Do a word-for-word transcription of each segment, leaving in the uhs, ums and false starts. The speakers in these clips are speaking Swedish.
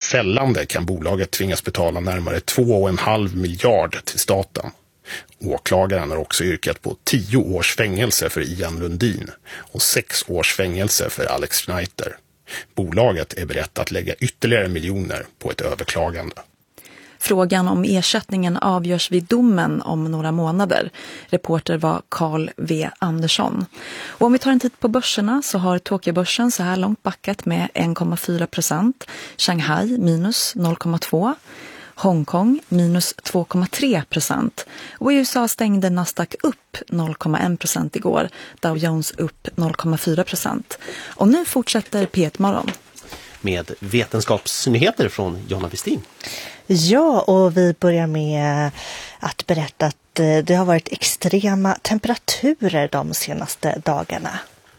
fällande kan bolaget tvingas betala närmare två och en halv miljard till staten. Åklagaren har också yrkat på tio års fängelse för Ian Lundin och sex års fängelse för Alex Schneider. Bolaget är berett att lägga ytterligare miljoner på ett överklagande. Frågan om ersättningen avgörs vid domen om några månader. Reporter var Carl V. Andersson. Och om vi tar en titt på börserna så har Tokyobörsen så här långt backat med en komma fyra procent. Shanghai minus noll komma två. Hongkong minus två komma tre procent. Och i U S A stängde Nasdaq upp noll komma en procent igår. Dow Jones upp noll komma fyra procent. Och nu fortsätter P ett Morgon. Med vetenskapsnyheter från Jonna Westin. Ja, och vi börjar med att berätta att det har varit extrema temperaturer de senaste dagarna.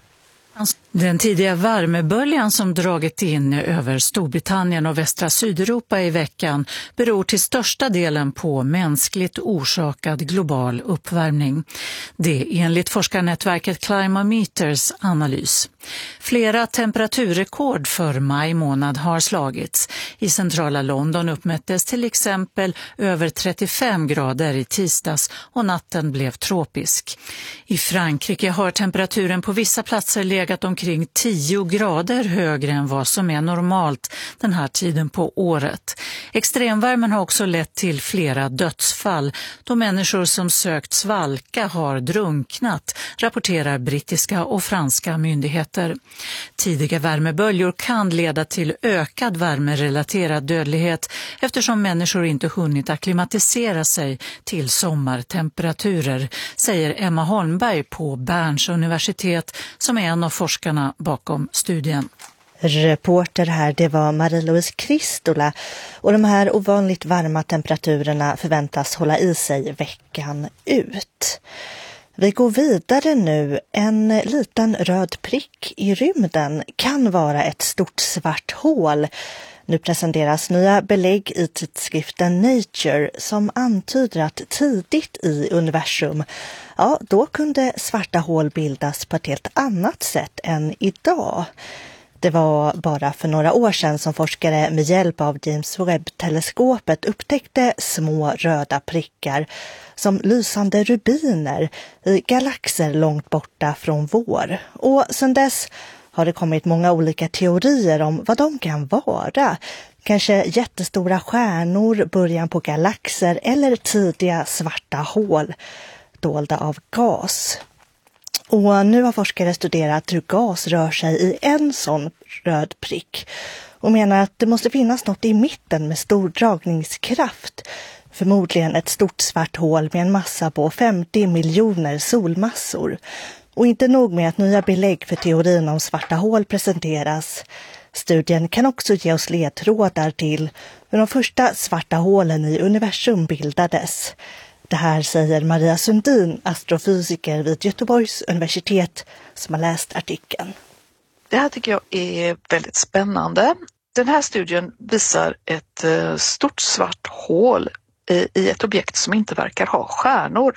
Den tidiga värmeböljan som dragit in över Storbritannien och västra Sydeuropa i veckan beror till största delen på mänskligt orsakad global uppvärmning. Det enligt forskarnätverket Climometers analys. Flera temperaturrekord för maj månad har slagits. I centrala London uppmättes till exempel över trettiofem grader i tisdags och natten blev tropisk. I Frankrike har temperaturen på vissa platser legat omkring tio grader högre än vad som är normalt den här tiden på året. Extremvärmen har också lett till flera dödsfall då människor som sökt svalka har drunknat, rapporterar brittiska och franska myndigheter. Tidiga värmeböljor kan leda till ökad värmerelaterad dödlighet eftersom människor inte hunnit akklimatisera sig till sommartemperaturer, säger Emma Holmberg på Berns universitet som är en av forskarna bakom studien. Reporter här, det var Marie-Louise Kristola, och de här ovanligt varma temperaturerna förväntas hålla i sig veckan ut. Vi går vidare nu. En liten röd prick i rymden kan vara ett stort svart hål. Nu presenteras nya belägg i tidskriften Nature som antyder att tidigt i universum, ja, då kunde svarta hål bildas på ett helt annat sätt än idag. Det var bara för några år sedan som forskare med hjälp av James Webb-teleskopet upptäckte små röda prickar som lysande rubiner i galaxer långt borta från vår. Och sedan dess har det kommit många olika teorier om vad de kan vara. Kanske jättestora stjärnor, början på galaxer eller tidiga svarta hål dolda av gas. Och nu har forskare studerat hur gas rör sig i en sån röd prick och menar att det måste finnas något i mitten med stor dragningskraft. Förmodligen ett stort svart hål med en massa på femtio miljoner solmassor. Och inte nog med att nya belägg för teorin om svarta hål presenteras. Studien kan också ge oss ledtrådar till hur de första svarta hålen i universum bildades. Det här säger Maria Sundin, astrofysiker vid Göteborgs universitet, som har läst artikeln. Det här tycker jag är väldigt spännande. Den här studien visar ett stort svart hål i ett objekt som inte verkar ha stjärnor.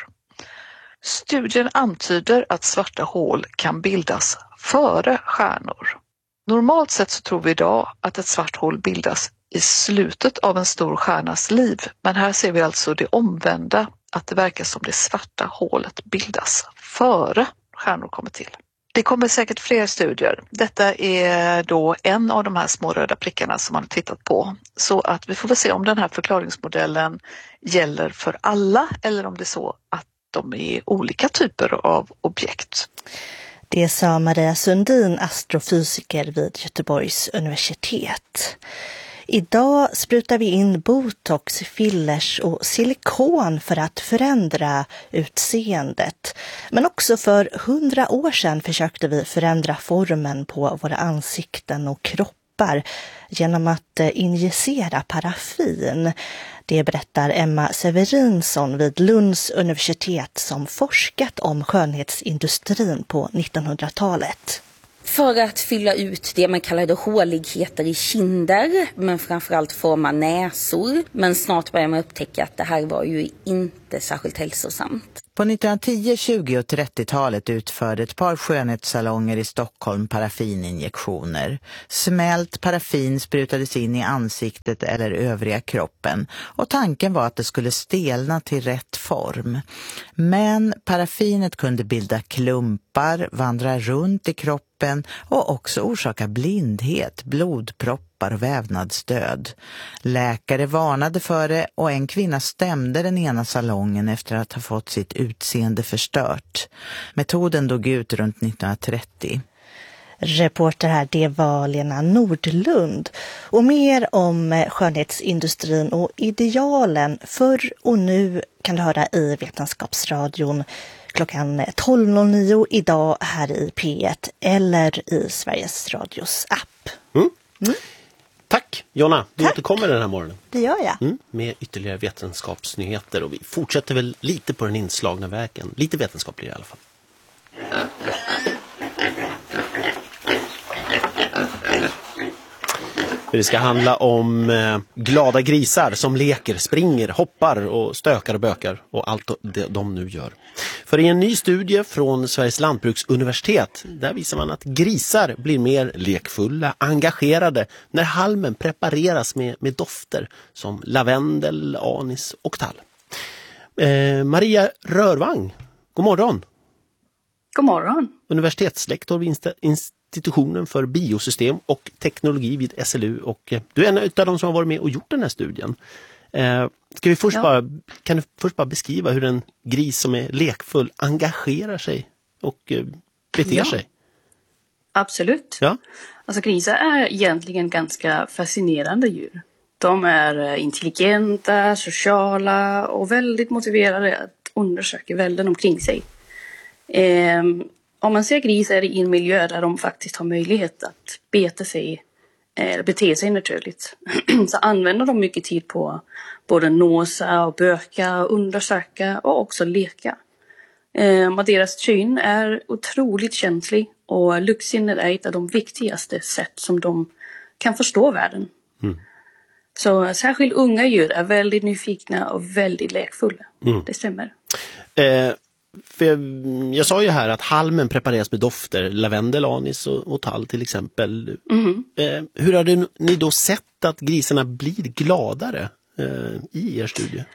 Studien antyder att svarta hål kan bildas före stjärnor. Normalt sett så tror vi idag att ett svart hål bildas i slutet av en stor stjärnas liv, men här ser vi alltså det omvända, att det verkar som det svarta hålet bildas före stjärnor kommer till. Det kommer säkert fler studier. Detta är då en av de här små röda prickarna som man har tittat på. Så att vi får väl se om den här förklaringsmodellen gäller för alla eller om det är så att de är olika typer av objekt. Det sa Maria Sundin, astrofysiker vid Göteborgs universitet. Idag sprutar vi in botox, fillers och silikon för att förändra utseendet. Men också för hundra år sedan försökte vi förändra formen på våra ansikten och kroppar genom att injicera paraffin. Det berättar Emma Severinsson vid Lunds universitet som forskat om skönhetsindustrin på nittonhundratalet. För att fylla ut det man kallade håligheter i kinder, men framförallt forma näsor. Men snart börjar man upptäcka att det här var ju inte särskilt hälsosamt. På nittonhundratio-, tjugo- och trettiotalet utförde ett par skönhetssalonger i Stockholm paraffininjektioner. Smält paraffin sprutades in i ansiktet eller övriga kroppen och tanken var att det skulle stelna till rätt form. Men paraffinet kunde bilda klumpar, vandra runt i kroppen och också orsaka blindhet, blodproppar och vävnadsdöd. Läkare varnade för det och en kvinna stämde den ena salongen efter att ha fått sitt utseende förstört. Metoden dog ut runt nittonhundratrettio. Reporter här, det var Lena Nordlund. Och mer om skönhetsindustrin och idealen förr och nu kan du höra i Vetenskapsradion klockan tolv noll nio idag här i P ett eller i Sveriges Radios app. Mm. Mm. Tack Jonna, du Tack. återkommer den här morgonen. Det gör jag. Mm, med ytterligare vetenskapsnyheter och vi fortsätter väl lite på den inslagna vägen. Lite vetenskaplig i alla fall. Det ska handla om eh, glada grisar som leker, springer, hoppar och stökar och bökar och allt det de nu gör. För i en ny studie från Sveriges lantbruksuniversitet, där visar man att grisar blir mer lekfulla, engagerade när halmen prepareras med, med dofter som lavendel, anis och tall. Eh, Maria Rörvang, god morgon. God morgon. Universitetslektor vid inst- institutionen för biosystem och teknologi vid S L U och eh, du är en av de som har varit med och gjort den här studien. Eh, ska vi först ja. bara, kan du först bara beskriva hur en gris som är lekfull engagerar sig och eh, beter ja. sig? Absolut. Ja. Alltså grisar är egentligen ganska fascinerande djur. De är intelligenta, sociala och väldigt motiverade att undersöka världen omkring sig. Eh, om man ser grisar i en miljö där de faktiskt har möjlighet att beta sig eller bete sig naturligt så använder de mycket tid på både nosa och böka, undersöka och också leka. Eh, och deras syn är otroligt känslig och luktsinnet är ett av de viktigaste sätt som de kan förstå världen. Mm. Så särskilt unga djur är väldigt nyfikna och väldigt lekfulla. Mm. Det stämmer. Eh, för jag, jag sa ju här att halmen prepareras med dofter, lavendel, anis och, och tall till exempel. Mm. Eh, hur har det, ni då sett att grisarna blir gladare eh, i er studie?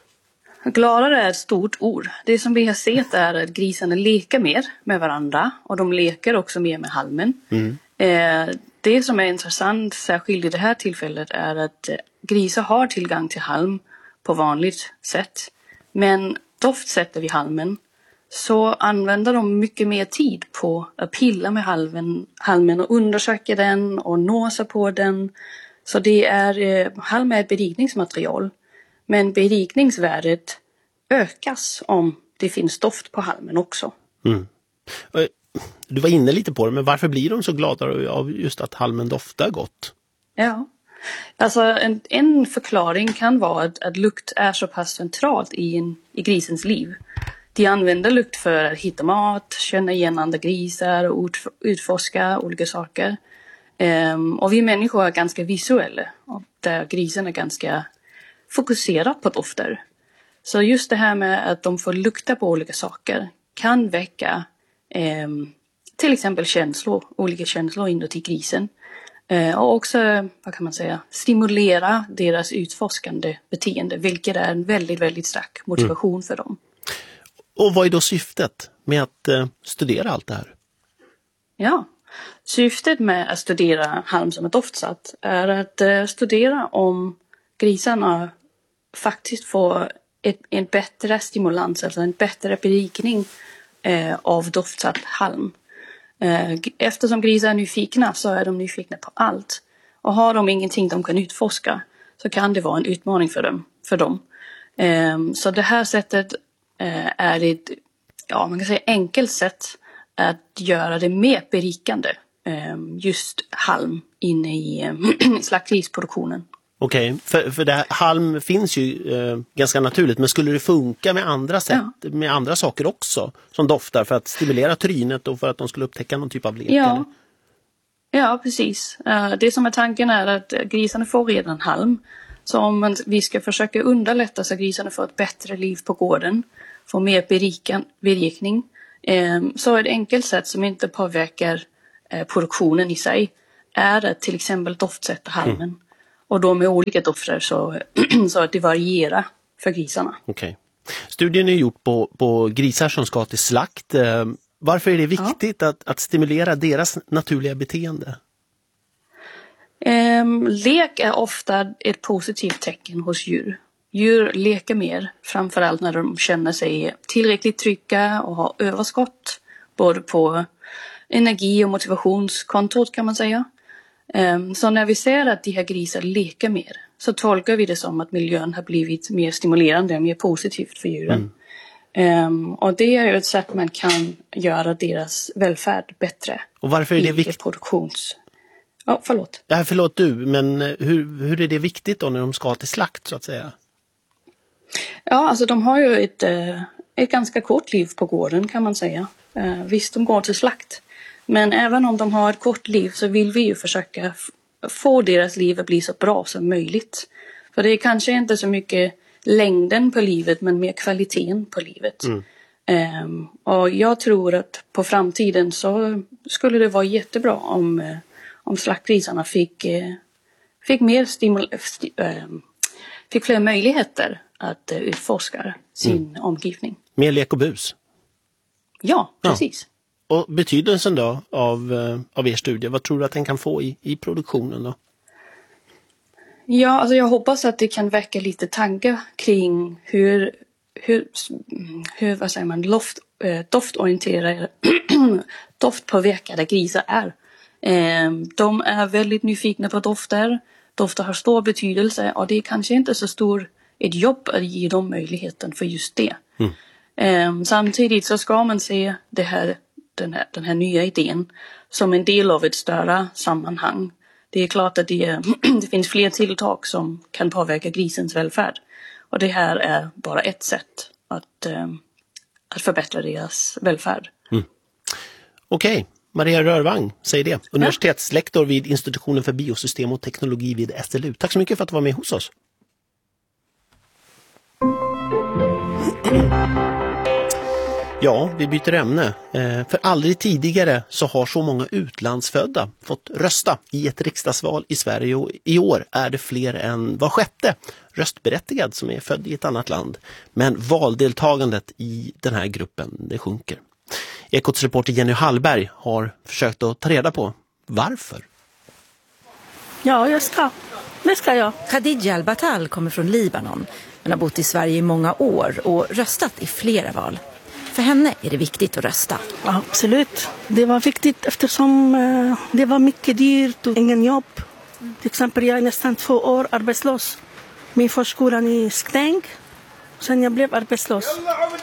Gladare är ett stort ord. Det som vi har sett är att grisarna leker mer med varandra och de leker också mer med halmen. Mm. Eh, det som är intressant, särskilt i det här tillfället, är att grisar har tillgång till halm på vanligt sätt. Men doftsätter vi halmen så använder de mycket mer tid på att pilla med halmen, halmen och undersöka den och nosa på den. Så det är, eh, halm är ett berikningsmaterial. Men berikningsvärdet ökas om det finns doft på halmen också. Mm. Du var inne lite på det, men varför blir de så glada av just att halmen doftar gott? Ja, alltså en, en förklaring kan vara att, att lukt är så pass centralt i, en, i grisens liv. De använder lukt för att hitta mat, känna igen andra grisar och ut, utforska olika saker. Um, och vi människor är ganska visuella, och där grisen är ganska fokuserad på dofter. Så just det här med att de får lukta på olika saker kan väcka eh, till exempel känslor, olika känslor inuti grisen. Eh, och också, vad kan man säga, stimulera deras utforskande beteende, vilket är en väldigt, väldigt stark motivation mm. för dem. Och vad är då syftet med att eh, studera allt det här? Ja, syftet med att studera halm som ett doftsatt är att eh, studera om grisarna faktiskt får ett, en bättre stimulans, alltså en bättre berikning eh, av doftsatt halm. Eh, eftersom grisar är nyfikna så är de nyfikna på allt. Och har de ingenting de kan utforska så kan det vara en utmaning för dem. För dem. Eh, så det här sättet eh, är ett, ja, man kan säga enkelt sätt att göra det mer berikande. Eh, just halm inne i eh, slaktgrisproduktionen. Okej, okay. för, för det här, halm finns ju eh, ganska naturligt, men skulle det funka med andra sätt, ja. med andra saker också som doftar för att stimulera trynet och för att de skulle upptäcka någon typ av lek? Ja, ja precis. Uh, det som är tanken är att grisarna får redan halm. Så om man, vi ska försöka underlätta så att grisarna får ett bättre liv på gården få mer berikan, berikning. Eh, så ett enkelt sätt som inte påverkar eh, produktionen i sig är att till exempel doftsätta halmen. Mm. Och då med olika dofter så, så att det varierar för grisarna. Okej. Okay. Studien är gjord på, på grisar som ska till slakt. Eh, varför är det viktigt ja. att, att stimulera deras naturliga beteende? Um, lek är ofta ett positivt tecken hos djur. Djur leker mer, framförallt när de känner sig tillräckligt trygga och har överskott. Både på energi- och motivationskontot kan man säga. Um, så när vi ser att de här grisar leker mer så tolkar vi det som att miljön har blivit mer stimulerande och mer positivt för djuren. Mm. Um, och det är ett sätt man kan göra deras välfärd bättre. Och varför är det viktigt? Produktions... Ja, förlåt. Ja, förlåt du, men hur, hur är det viktigt då när de ska till slakt så att säga? Ja, alltså de har ju ett, ett ganska kort liv på gården kan man säga. Visst, de går till slakt. Men även om de har ett kort liv så vill vi ju försöka få deras liv att bli så bra som möjligt. För det är kanske inte så mycket längden på livet men mer kvaliteten på livet. Mm. Um, och jag tror att på framtiden så skulle det vara jättebra om... om slaktgrisarna fick, fick mer stimul- sti- äh, fick fler möjligheter att uh, utforska sin mm. omgivning. Mer lek och bus? Ja, precis. Ja. Och betydelsen då av, uh, av er studie, vad tror du att den kan få i, i produktionen då? Ja, alltså jag hoppas att det kan väcka lite tankar kring hur, hur, hur vad säger man, loft, äh, doftorienterade, doftpåverkade grisar är. De är väldigt nyfikna på dofter. Dofter har stor betydelse och det är kanske inte så stor ett jobb att ge dem möjligheten för just det. Mm. Samtidigt så ska man se det här, den, här, den här nya idén som en del av ett större sammanhang. Det är klart att det, det finns fler tilltag som kan påverka grisens välfärd. Och det här är bara ett sätt att, att förbättra deras välfärd. Mm. Okej. Okay. Maria Rörvang, säg det. Universitetslektor vid Institutionen för biosystem och teknologi vid S L U. Tack så mycket för att du var med hos oss. Ja, vi byter ämne. För aldrig tidigare så har så många utlandsfödda fått rösta i ett riksdagsval i Sverige. Och i år är det fler än var sjätte röstberättigad som är född i ett annat land. Men valdeltagandet i den här gruppen, det sjunker. Ekots reporter Jenny Hallberg har försökt att ta reda på varför. Ja, jag ska. Det ska jag. Khadija Al-Batal kommer från Libanon men har bott i Sverige i många år och röstat i flera val. För henne är det viktigt att rösta. Ja, absolut. Det var viktigt eftersom eh, det var mycket dyrt och ingen jobb. Till exempel jag är nästan två år arbetslös. Min förskolan är stängd. Sen jag blev arbetslös.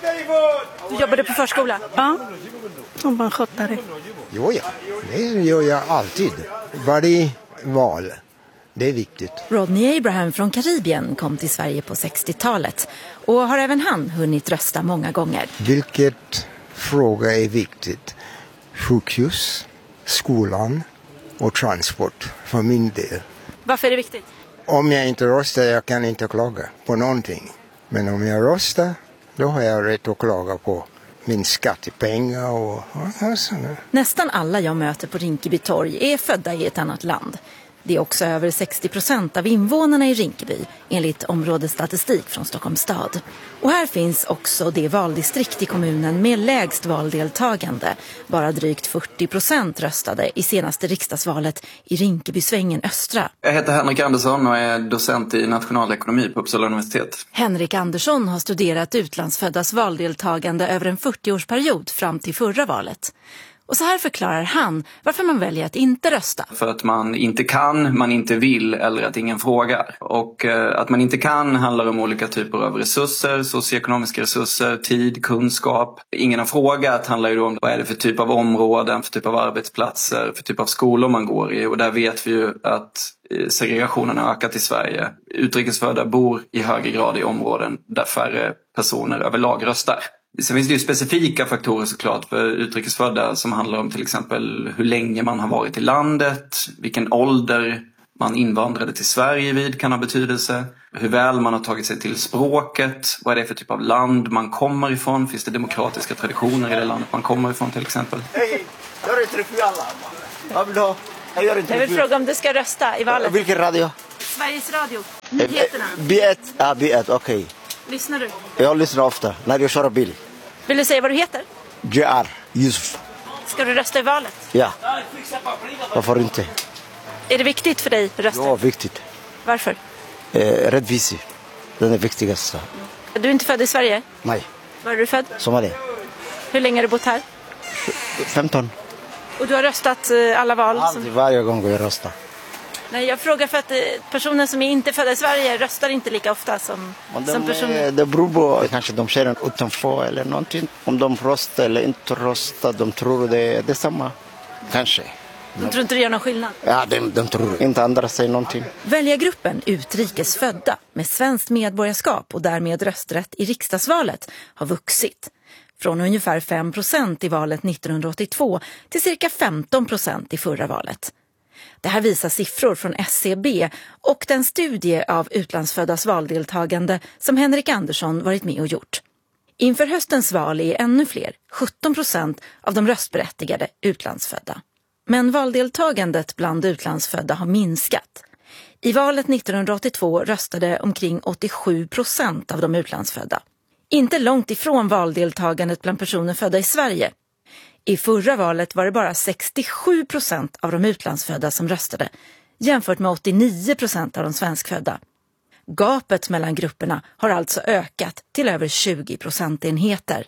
Du jobbade på förskola? Ja, som barnskötare. Jo, ja. Det gör jag alltid. Varje val. Det är viktigt. Rodney Abraham från Karibien kom till Sverige på sextiotalet och har även han hunnit rösta många gånger. Vilket fråga är viktigt? Sjukhus, skolan och transport för min del. Varför är det viktigt? Om jag inte röstar jag kan inte klaga på någonting. Men om jag röstar, då har jag rätt att klaga på min skattepengar och, och sådär. Nästan alla jag möter på Rinkeby torg är födda i ett annat land. Det är också över sextio procent av invånarna i Rinkeby, enligt områdesstatistik från Stockholms stad. Och här finns också det valdistrikt i kommunen med lägst valdeltagande. Bara drygt fyrtio procent röstade i senaste riksdagsvalet i Rinkebysvängen Östra. Jag heter Henrik Andersson och är docent i nationalekonomi på Uppsala universitet. Henrik Andersson har studerat utlandsföddas valdeltagande över en fyrtioårsperiod fram till förra valet. Och så här förklarar han varför man väljer att inte rösta. För att man inte kan, man inte vill eller att ingen frågar. Och eh, att man inte kan handlar om olika typer av resurser, socioekonomiska resurser, tid, kunskap. Ingen har frågat handlar ju då om vad är det för typ av områden, för typ av arbetsplatser, för typ av skolor man går i. Och där vet vi ju att segregationen har ökat i Sverige. Utrikesfödda bor i högre grad i områden där färre personer överlag röstar. Sen finns det ju specifika faktorer såklart för utrikesfödda som handlar om till exempel hur länge man har varit i landet, vilken ålder man invandrade till Sverige vid kan ha betydelse. Hur väl man har tagit sig till språket. Vad är det för typ av land man kommer ifrån? Finns det demokratiska traditioner i det landet man kommer ifrån till exempel? Hej, jag är intervju alla. Vad vill du ha? Jag gör intervju. Jag vill fråga om du ska rösta i valet. Vilken radio? Sveriges Radio. Nyheterna. B ett, ja B ett, okej. Okay. Lyssnar du? Jag lyssnar ofta när jag kör bil. Vill du säga vad du heter? J R, Yusuf. Ska du rösta i valet? Ja. Varför inte? Är det viktigt för dig att rösta? Ja, viktigt. Varför? Eh, rättvisa. Den är viktigast. Du är inte född i Sverige? Nej. Var är du född? Somalia. Hur länge har du bott här? femton. Och du har röstat alla val? Alltid, som... varje gång jag röstar. Nej, jag frågar för att personer som är inte födda i Sverige röstar inte lika ofta som, de, som personer. Det beror på, kanske de ser den utanför eller någonting. Om de röstar eller inte röstar, de tror det är detsamma. Kanske. De tror inte det gör någon skillnad? Ja, de, de tror inte andra säger någonting. Väljargruppen utrikesfödda med svenskt medborgarskap och därmed rösträtt i riksdagsvalet har vuxit. Från ungefär fem procent i valet nittonhundraåttiotvå till cirka femton procent i förra valet. Det här visar siffror från S C B och den studie av utlandsföddas valdeltagande som Henrik Andersson varit med och gjort. Inför höstens val är ännu fler, sjutton procent av de röstberättigade utlandsfödda. Men valdeltagandet bland utlandsfödda har minskat. I valet nittonhundraåttiotvå röstade omkring åttiosju procent av de utlandsfödda. Inte långt ifrån valdeltagandet bland personer födda i Sverige. I förra valet var det bara sextiosju procent av de utlandsfödda som röstade, jämfört med åttionio procent av de svenskfödda. Gapet mellan grupperna har alltså ökat till över tjugo procentenheter.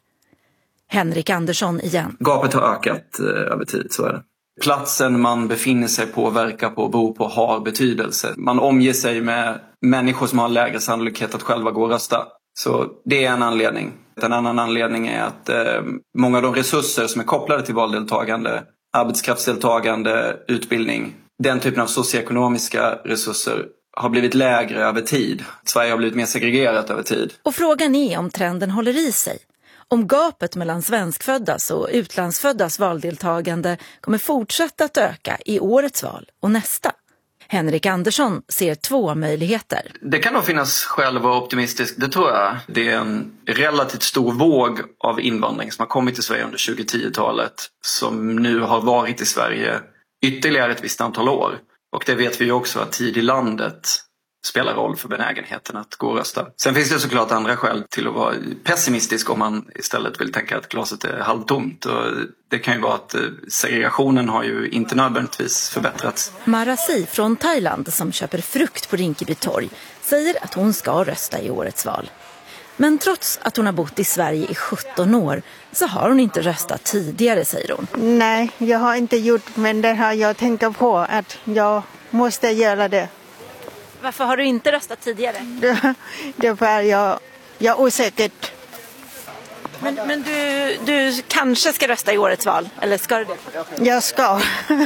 Henrik Andersson igen. Gapet har ökat eh, över tid, så är det. Platsen man befinner sig på, verkar på, bor på har betydelse. Man omger sig med människor som har lägre sannolikhet att själva gå och rösta. Så det är en anledning. En annan anledning är att eh, många av de resurser som är kopplade till valdeltagande, arbetskraftsdeltagande, utbildning, den typen av socioekonomiska resurser har blivit lägre över tid. Sverige har blivit mer segregerat över tid. Och frågan är om trenden håller i sig. Om gapet mellan svenskföddas och utlandsföddas valdeltagande kommer fortsätta att öka i årets val och nästa. Henrik Andersson ser två möjligheter. Det kan nog finnas skäl att vara optimistisk, det tror jag. Det är en relativt stor våg av invandring som har kommit till Sverige under tjugo-tio-talet som nu har varit i Sverige ytterligare ett visst antal år. Och det vet vi ju också att tid i landet spelar roll för benägenheten att gå och rösta. Sen finns det såklart andra skäl till att vara pessimistisk om man istället vill tänka att glaset är halvtomt. Och det kan ju vara att segregationen har ju inte nödvändigtvis förbättrats. Marasi från Thailand som köper frukt på Rinkeby torg säger att hon ska rösta i årets val. Men trots att hon har bott i Sverige i sjutton år så har hon inte röstat tidigare, säger hon. Nej, jag har inte gjort, men det har jag tänkt på att jag måste göra det. Varför har du inte röstat tidigare? Det, det var jag, jag osäkert. Men, men du, du kanske ska rösta i årets val, eller ska du det? Jag ska.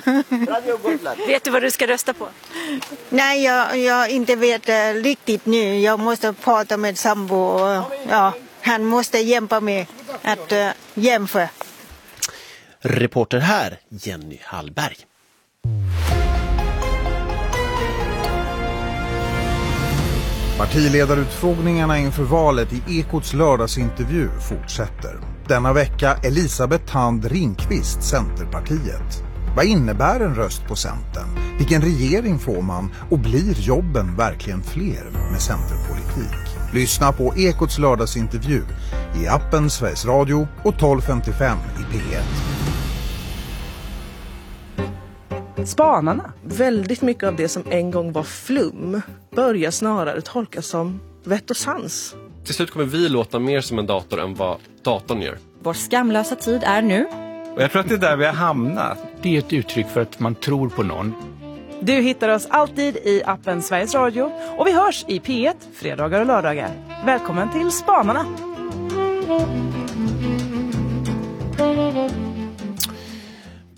Vet du vad du ska rösta på? Nej, jag, jag inte vet uh, riktigt nu. Jag måste prata med sambo och ja, han måste hjälpa mig att uh, jämföra. Reporter här, Jenny Hallberg. Partiledarutfrågningarna inför valet i Ekots lördagsintervju fortsätter. Denna vecka Elisabeth Thand Ringqvist, Centerpartiet. Vad innebär en röst på Centern? Vilken regering får man? Och blir jobben verkligen fler med centerpolitik? Lyssna på Ekots lördagsintervju i appen Sveriges Radio och tolv femtiofem i P ett. Spanarna. Väldigt mycket av det som en gång var flum börjar snarare tolkas som vett och sans. Till slut kommer vi låta mer som en dator än vad datorn gör. Vår skamlösa tid är nu. Och jag tror att det är där vi har hamnat. Det är ett uttryck för att man tror på någon. Du hittar oss alltid i appen Sveriges Radio och vi hörs i P ett fredagar och lördagar. Välkommen till Spanarna!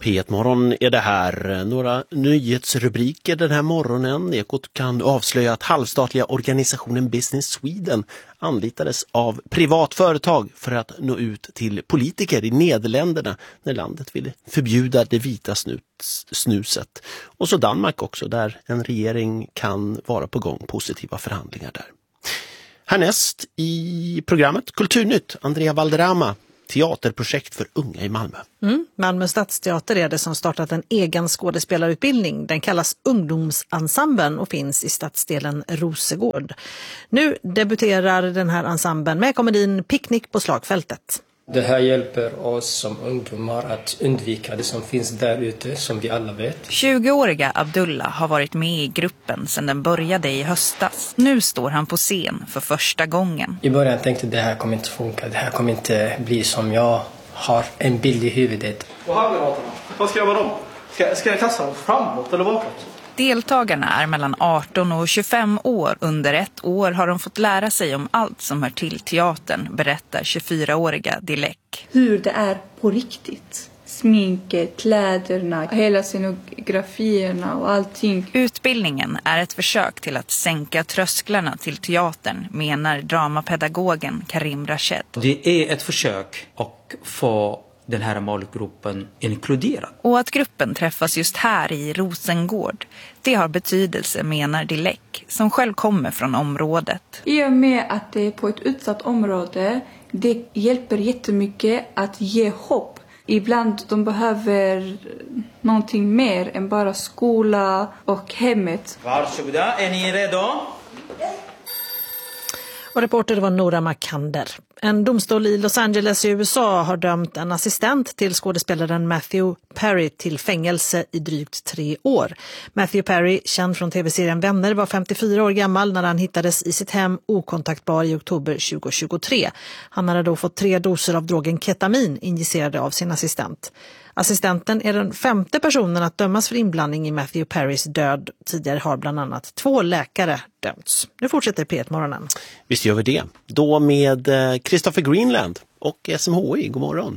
P ett-morgon är det här. Några nyhetsrubriker den här morgonen. Ekot kan avslöja att halvstatliga organisationen Business Sweden anlitades av privat företag för att nå ut till politiker i Nederländerna när landet ville förbjuda det vita snuset. Och så Danmark också, där en regering kan vara på gång, positiva förhandlingar där. Härnäst i programmet Kulturnytt, Andrea Valderrama, teaterprojekt för unga i Malmö. Mm. Malmö stadsteater är det som startat en egen skådespelarutbildning. Den kallas Ungdomsensemblen och finns i stadsdelen Rosegård. Nu debuterar den här ensemblen med komedin Picknick på slagfältet. Det här hjälper oss som ungdomar att undvika det som finns där ute, som vi alla vet. tjugoåriga Abdullah har varit med i gruppen sedan den började i höstas. Nu står han på scen för första gången. I början tänkte jag att det här kommer inte funka. Det här kommer inte bli som jag har en bild i huvudet. Och handledatorna, vad ska jag med dem? Ska, ska jag kasta dem framåt eller bakåt? Deltagarna är mellan arton och tjugofem år. Under ett år har de fått lära sig om allt som hör till teatern, berättar tjugofyraåriga Dilek. Hur det är på riktigt. Sminket, kläderna, hela scenografierna och allting. Utbildningen är ett försök till att sänka trösklarna till teatern, menar dramapedagogen Karim Rached. Det är ett försök att få den här målgruppen inkluderad. Och att gruppen träffas just här i Rosengård, det har betydelse, menar Dilek, som själv kommer från området. I och med att det är på ett utsatt område, det hjälper jättemycket att ge hopp. Ibland de behöver någonting mer än bara skola och hemmet. Varsågoda, är ni redo? Och reporter var Nora Makander. En domstol i Los Angeles i U S A har dömt en assistent till skådespelaren Matthew Perry till fängelse i drygt tre år. Matthew Perry, känd från tv-serien Vänner, var femtiofyra år gammal när han hittades i sitt hem okontaktbar i oktober tjugohundratjugotre. Han hade då fått tre doser av drogen ketamin injicerade av sin assistent. Assistenten är den femte personen att dömas för inblandning i Matthew Perrys död. Tidigare har bland annat två läkare dömts. Nu fortsätter P ett-morgonen. Visst gör vi det. Då med Christopher Greenland och S M H I. God morgon.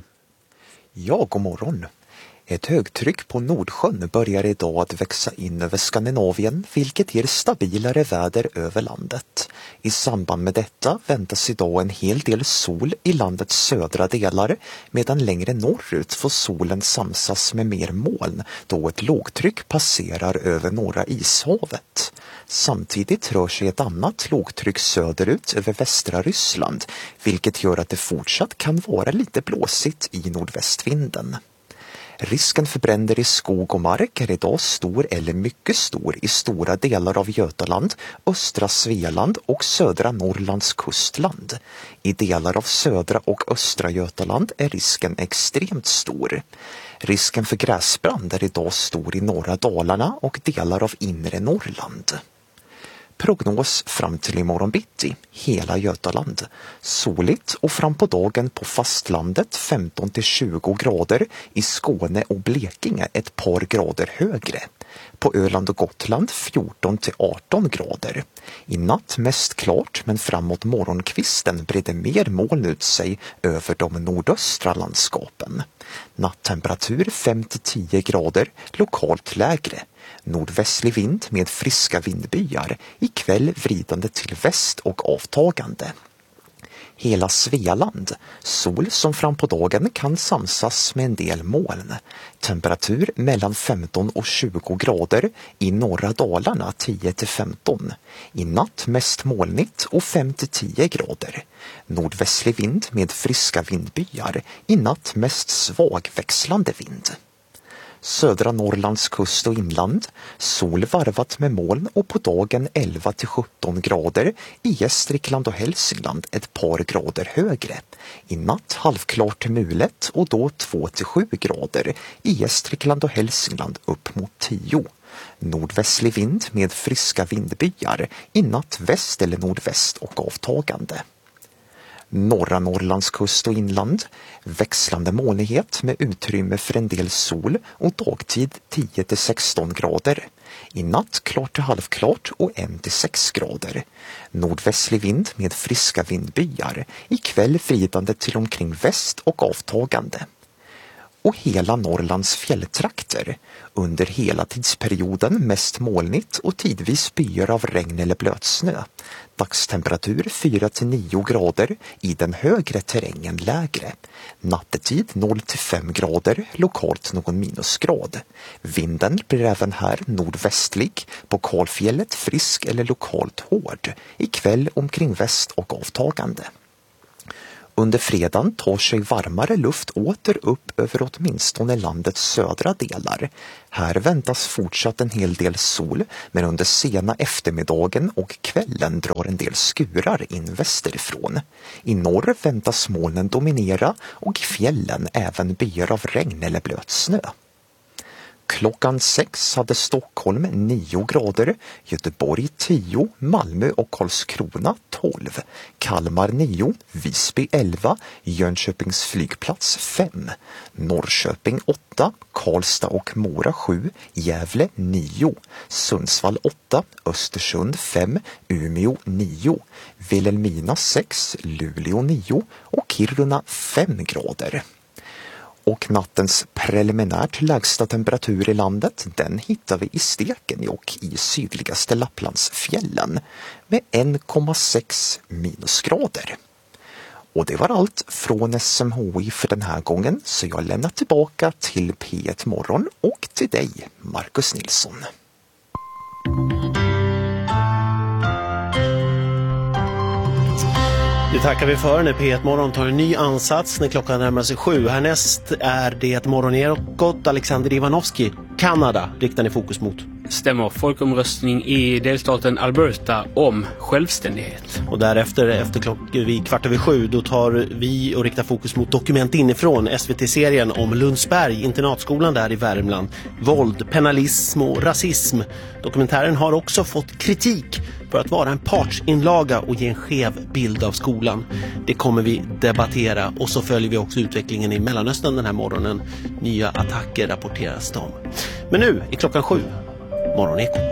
Ja, god morgon. Ett högtryck på Nordsjön börjar idag att växa in över Skandinavien, vilket ger stabilare väder över landet. I samband med detta väntas idag en hel del sol i landets södra delar, medan längre norrut får solen samsas med mer moln då ett lågtryck passerar över norra ishavet. Samtidigt rör sig ett annat lågtryck söderut över västra Ryssland, vilket gör att det fortsatt kan vara lite blåsigt i nordvästvinden. Risken för bränder i skog och mark är idag stor eller mycket stor i stora delar av Götaland, östra Svealand och södra Norrlands kustland. I delar av södra och östra Götaland är risken extremt stor. Risken för gräsbrand är idag stor i norra Dalarna och delar av inre Norrland. Prognos fram till imorgon bitti, hela Götaland. Soligt och fram på dagen på fastlandet femton till tjugo grader, i Skåne och Blekinge ett par grader högre. På Öland och Gotland fjorton till arton grader. I natt mest klart, men framåt morgonkvisten breder mer moln ut sig över de nordöstra landskapen. Nattemperatur fem till tio grader, lokalt lägre. Nordvästlig vind med friska vindbyar, ikväll vridande till väst och avtagande. Hela Svealand, sol som fram på dagen kan samsas med en del moln. Temperatur mellan femton och tjugo grader, i norra Dalarna tio till femton. I natt mest molnigt och fem till tio grader. Nordvästlig vind med friska vindbyar, i natt mest svag växlande vind. Södra Norrlands kust och inland, sol varvat med moln och på dagen elva till sjutton grader, i Gästrikland och Hälsingland ett par grader högre. I natt halvklart till mulet och då två till sju grader, i Gästrikland och Hälsingland upp mot tio. Nordvästlig vind med friska vindbyar, i natt väst eller nordväst och avtagande. Norra Norrlands kust och inland, växlande molnighet med utrymme för en del sol och dagtid tio till sexton grader. I natt klart till halvklart och ett till sex grader. Nordvästlig vind med friska vindbyar, ikväll vridande till omkring väst och avtagande. och hela Norrlands fjälltrakter. Under hela tidsperioden mest molnigt och tidvis byar av regn eller blötsnö. Dagstemperatur fyra till nio grader, i den högre terrängen lägre. Nattetid noll till fem grader, lokalt någon minusgrad. Vinden blir även här nordvästlig, på kalfjället frisk eller lokalt hård. Ikväll omkring väst och avtagande. Under fredagen tar sig varmare luft åter upp över åtminstone landets södra delar. Här väntas fortsatt en hel del sol, men under sena eftermiddagen och kvällen drar en del skurar in västerifrån. I norr väntas molnen dominera och i fjällen även byar av regn eller blötsnö. Klockan sex hade Stockholm nio grader, Göteborg tio, Malmö och Karlskrona tolv, Kalmar nio, Visby elva, Jönköpings flygplats fem, Norrköping åtta, Karlstad och Mora sju, Gävle nio, Sundsvall åtta, Östersund fem, Umeå nio, Vilhelmina sex, Luleå nio och Kiruna fem grader. Och nattens preliminärt lägsta temperatur i landet, den hittar vi i Stekenjokk i sydligaste Lapplandsfjällen med en komma sex minusgrader. Och det var allt från S M H I för den här gången, så jag lämnar tillbaka till P ett Morgon och till dig, Marcus Nilsson. Det tackar vi för när P ett Morgon tar en ny ansats när klockan närmar sig sju. Härnäst är det Morgonekot. Alexander Ivanovski, Kanada, riktar ni fokus mot. Stämmer, folkomröstning i delstaten Alberta om självständighet. Och därefter, efter klockan vid kvart över sju, då tar vi och riktar fokus mot Dokument inifrån, S V T-serien om Lundsberg, internatskolan där i Värmland. Våld, penalism och rasism. Dokumentären har också fått kritik för att vara en partsinlaga och ge en skev bild av skolan. Det kommer vi debattera, och så följer vi också utvecklingen i Mellanöstern den här morgonen. Nya attacker rapporteras om. Men nu är klockan sju. Morgonekot.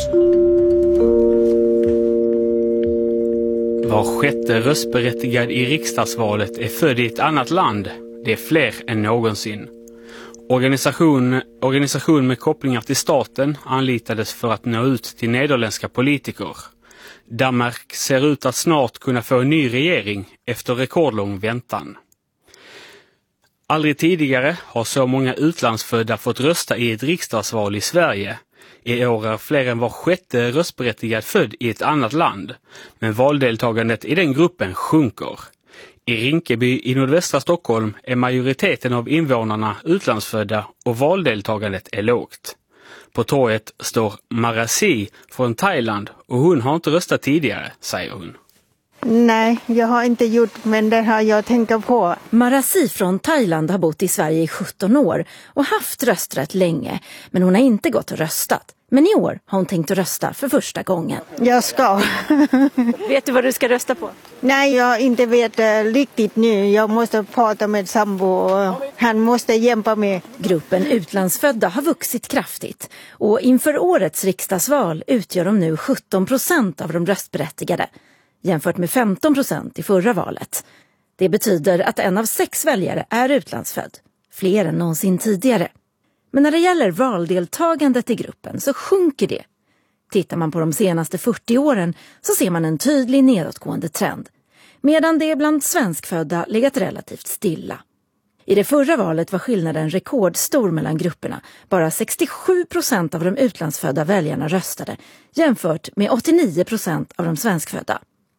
Var sjätte röstberättigad i riksdagsvalet är född i ett annat land. Det är fler än någonsin. Organisation, organisation med kopplingar till staten anlitades för att nå ut till nederländska politiker. Danmark ser ut att snart kunna få en ny regering efter rekordlång väntan. Aldrig tidigare har så många utlandsfödda fått rösta i ett riksdagsval i Sverige. I år är fler än var sjätte röstberättigad född i ett annat land, men valdeltagandet i den gruppen sjunker. I Rinkeby i nordvästra Stockholm är majoriteten av invånarna utlandsfödda och valdeltagandet är lågt. På torget står Marasi från Thailand och hon har inte röstat tidigare, säger hon. Nej, jag har inte gjort, men det har jag tänkt på. Marasi från Thailand har bott i Sverige i sjutton år och haft rösträtt länge, men hon har inte gått och röstat. Men i år har hon tänkt att rösta för första gången. Jag ska. Vet du vad du ska rösta på? Nej, jag inte vet uh, riktigt nu. Jag måste prata med sambo. Han måste hjälpa mig. Gruppen utlandsfödda har vuxit kraftigt. Och inför årets riksdagsval utgör de nu sjutton procent av de röstberättigade. Jämfört med femton procent i förra valet. Det betyder att en av sex väljare är utlandsfödd. Fler än någonsin tidigare. Men när det gäller valdeltagandet i gruppen så sjunker det. Tittar man på de senaste fyrtio åren så ser man en tydlig nedåtgående trend. Medan det bland svenskfödda legat relativt stilla. I det förra valet var skillnaden rekordstor mellan grupperna. Bara sextiosju procent av de utlandsfödda väljarna röstade jämfört med åttionio procent av de svenskfödda.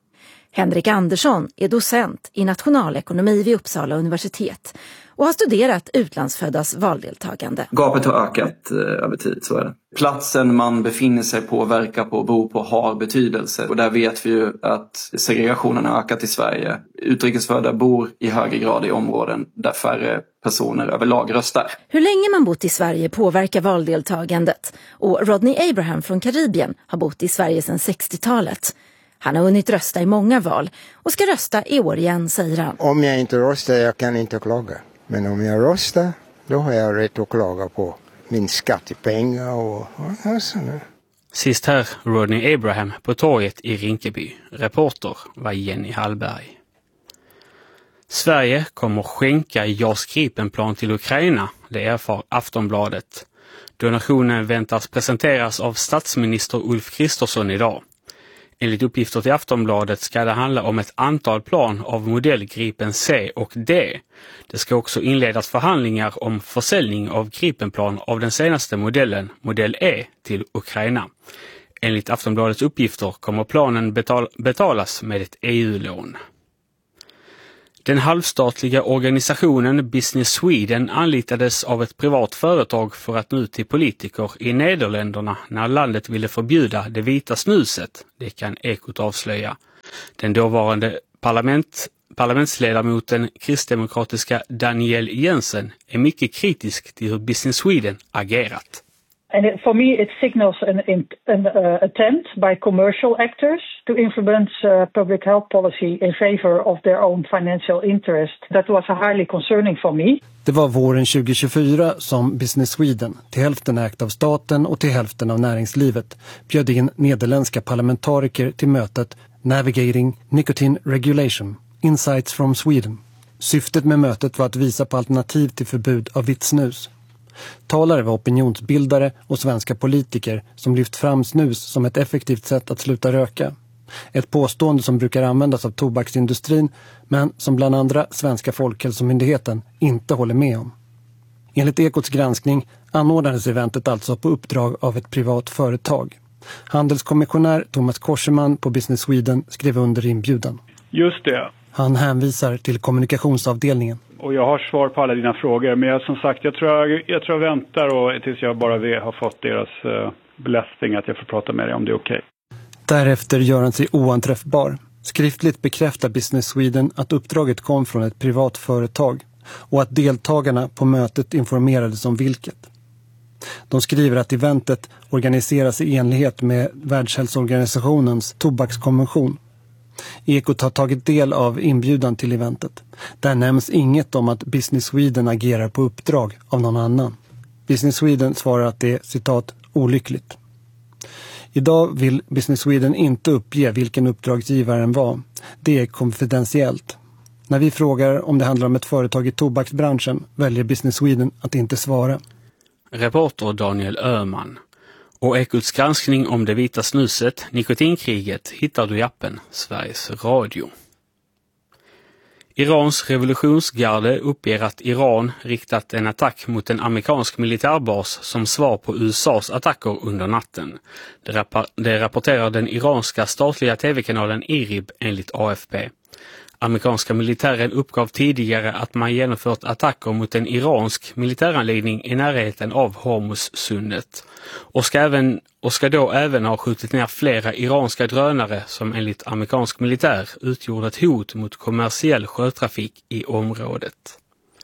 Henrik Andersson är docent i nationalekonomi vid Uppsala universitet och har studerat utlandsföddas valdeltagande. Gapet har ökat eh, över tid, så är det. Platsen man befinner sig på, verkar på, bor på har betydelse. Och där vet vi ju att segregationen har ökat i Sverige. Utrikesfödda bor i högre grad i områden där färre personer överlag röstar. Hur länge man bott i Sverige påverkar valdeltagandet. Och Rodney Abraham från Karibien har bott i Sverige sedan sextiotalet. Han har hunnit rösta i många val och ska rösta i år igen, säger han. Om jag inte röstar, jag kan inte klaga. Men om jag röstar, då har jag rätt att klaga på min skattepengar och, och sådär. Sist här Rodney Abraham på torget i Rinkeby. Reporter var Jenny Hallberg. Sverige kommer skänka JAS Gripenplan till Ukraina, det erfar Aftonbladet. Donationen väntas presenteras av statsminister Ulf Kristersson idag. Enligt uppgifter till Aftonbladet ska det handla om ett antal plan av modell Gripen C och D. Det ska också inledas förhandlingar om försäljning av Gripenplan av den senaste modellen, modell E, till Ukraina. Enligt Aftonbladets uppgifter kommer planen betal- betalas med ett E U-lån. Den halvstatliga organisationen Business Sweden anlitades av ett privat företag för att nå ut till politiker i Nederländerna när landet ville förbjuda det vita snuset, det kan Ekot avslöja. Den dåvarande parlament, parlamentsledamoten kristdemokratiska Daniel Jensen är mycket kritisk till hur Business Sweden agerat. And it, for me, it signals an, an uh, attempt by commercial actors to influence uh, public health policy in favor of their own financial interest. That was highly concerning for me. Det var våren tjugo tjugofyra som Business Sweden, till hälften ägt av staten och till hälften av näringslivet, bjöd in nederländska parlamentariker till mötet Navigating Nicotine Regulation, Insights from Sweden. Syftet med mötet var att visa på alternativ till förbud av vitt snus. Talare var opinionsbildare och svenska politiker som lyft fram snus som ett effektivt sätt att sluta röka. Ett påstående som brukar användas av tobaksindustrin men som bland andra Svenska folkhälsomyndigheten inte håller med om. Enligt Ekots granskning anordnades eventet alltså på uppdrag av ett privat företag. Handelskommissionär Thomas Korseman på Business Sweden skrev under inbjudan. Just det. Han hänvisar till kommunikationsavdelningen. Och jag har svar på alla dina frågor, men jag, som sagt, jag tror jag, jag, tror jag väntar och, tills jag bara har fått deras uh, blessing att jag får prata med dig om det är okej. Okay. Därefter gör han sig oanträffbar. Skriftligt bekräftar Business Sweden att uppdraget kom från ett privat företag och att deltagarna på mötet informerades om vilket. De skriver att eventet organiseras i enlighet med Världshälsoorganisationens tobakskonvention. Ekot har tagit del av inbjudan till eventet. Där nämns inget om att Business Sweden agerar på uppdrag av någon annan. Business Sweden svarar att det är, citat, olyckligt. Idag vill Business Sweden inte uppge vilken uppdragsgivaren var. Det är konfidentiellt. När vi frågar om det handlar om ett företag i tobaksbranschen väljer Business Sweden att inte svara. Reporter Daniel Öhman. Och Ekots granskning om det vita snuset, nikotinkriget, hittar du i appen Sveriges Radio. Irans revolutionsgarde uppger att Iran riktat en attack mot en amerikansk militärbas som svar på U S A:s attacker under natten. Det, rap- det rapporterar den iranska statliga tv-kanalen I R I B enligt A F P. Amerikanska militären uppgav tidigare att man genomfört attacker mot en iransk militäranläggning i närheten av Hormuzsundet och ska, även, och ska då även ha skjutit ner flera iranska drönare som enligt amerikansk militär utgjorde ett hot mot kommersiell sjötrafik i området.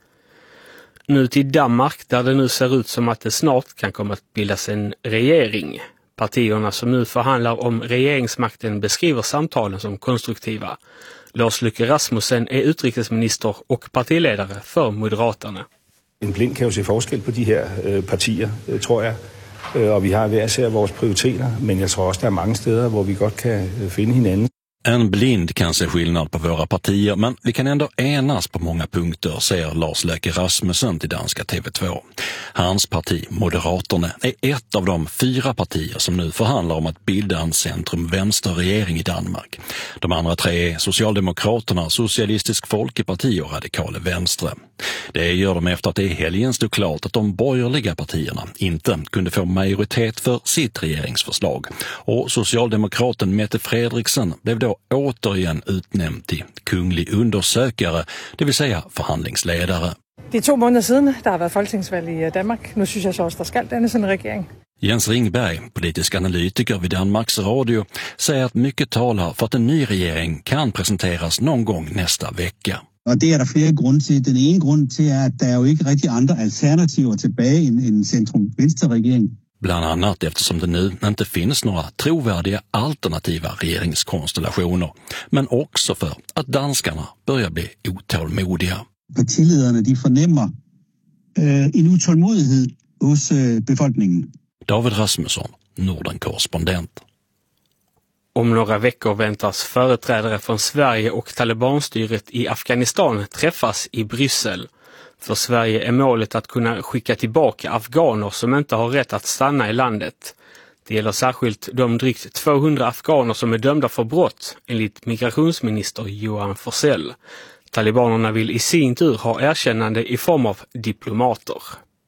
Nu till Danmark där det nu ser ut som att det snart kan komma att bildas en regering. Partierna som nu förhandlar om regeringsmakten beskriver samtalen som konstruktiva. Lars Løkke Rasmussen är utrikesminister och partiledare för Moderaterna. En blind kan ju se forskel på de här øh, partier, øh, tror jag. Øh, och vi har hver især vores prioriteter, men jag tror också det är många ställen där vi gott kan øh, finna hinanden. En blind kan se skillnad på våra partier, men vi kan ändå enas på många punkter, säger Lars Løkke Rasmussen till danska T V två. Hans parti, Moderaterna, är ett av de fyra partier som nu förhandlar om att bilda en centrum-vänsterregering i Danmark. De andra tre är Socialdemokraterna, Socialistisk Folkeparti och Radikale Venstre. Det gör de efter att det i helgen stod klart att de borgerliga partierna inte kunde få majoritet för sitt regeringsförslag. Och socialdemokraten Mette Frederiksen blev då återigen utnämnd till kunglig undersökare, det vill säga förhandlingsledare. Det är två månader sedan det har varit folketingsvalg i Danmark. Nu syns jag så att det ska dannas en regering. Jens Ringberg, politisk analytiker vid Danmarks Radio, säger att mycket talar för att en ny regering kan presenteras någon gång nästa vecka. Och det är det flera grunder till. Den ena grunden till är att det är ju inte riktigt andra alternativ tillbaka i en centrum-vänsterregering. Bland annat eftersom det nu inte finns några trovärdiga alternativa regeringskonstellationer. Men också för att danskarna börjar bli otålmodiga. Partiledarna de förnämmer eh, en utålmodighet hos eh, befolkningen. David Rasmusson, Norden-korrespondent. Om några veckor väntas företrädare från Sverige och talibanstyret i Afghanistan träffas i Bryssel. För Sverige är målet att kunna skicka tillbaka afghaner som inte har rätt att stanna i landet. Det gäller särskilt de drygt tvåhundra afghaner som är dömda för brott, enligt migrationsminister Johan Forssell. Talibanerna vill i sin tur ha erkännande i form av diplomater.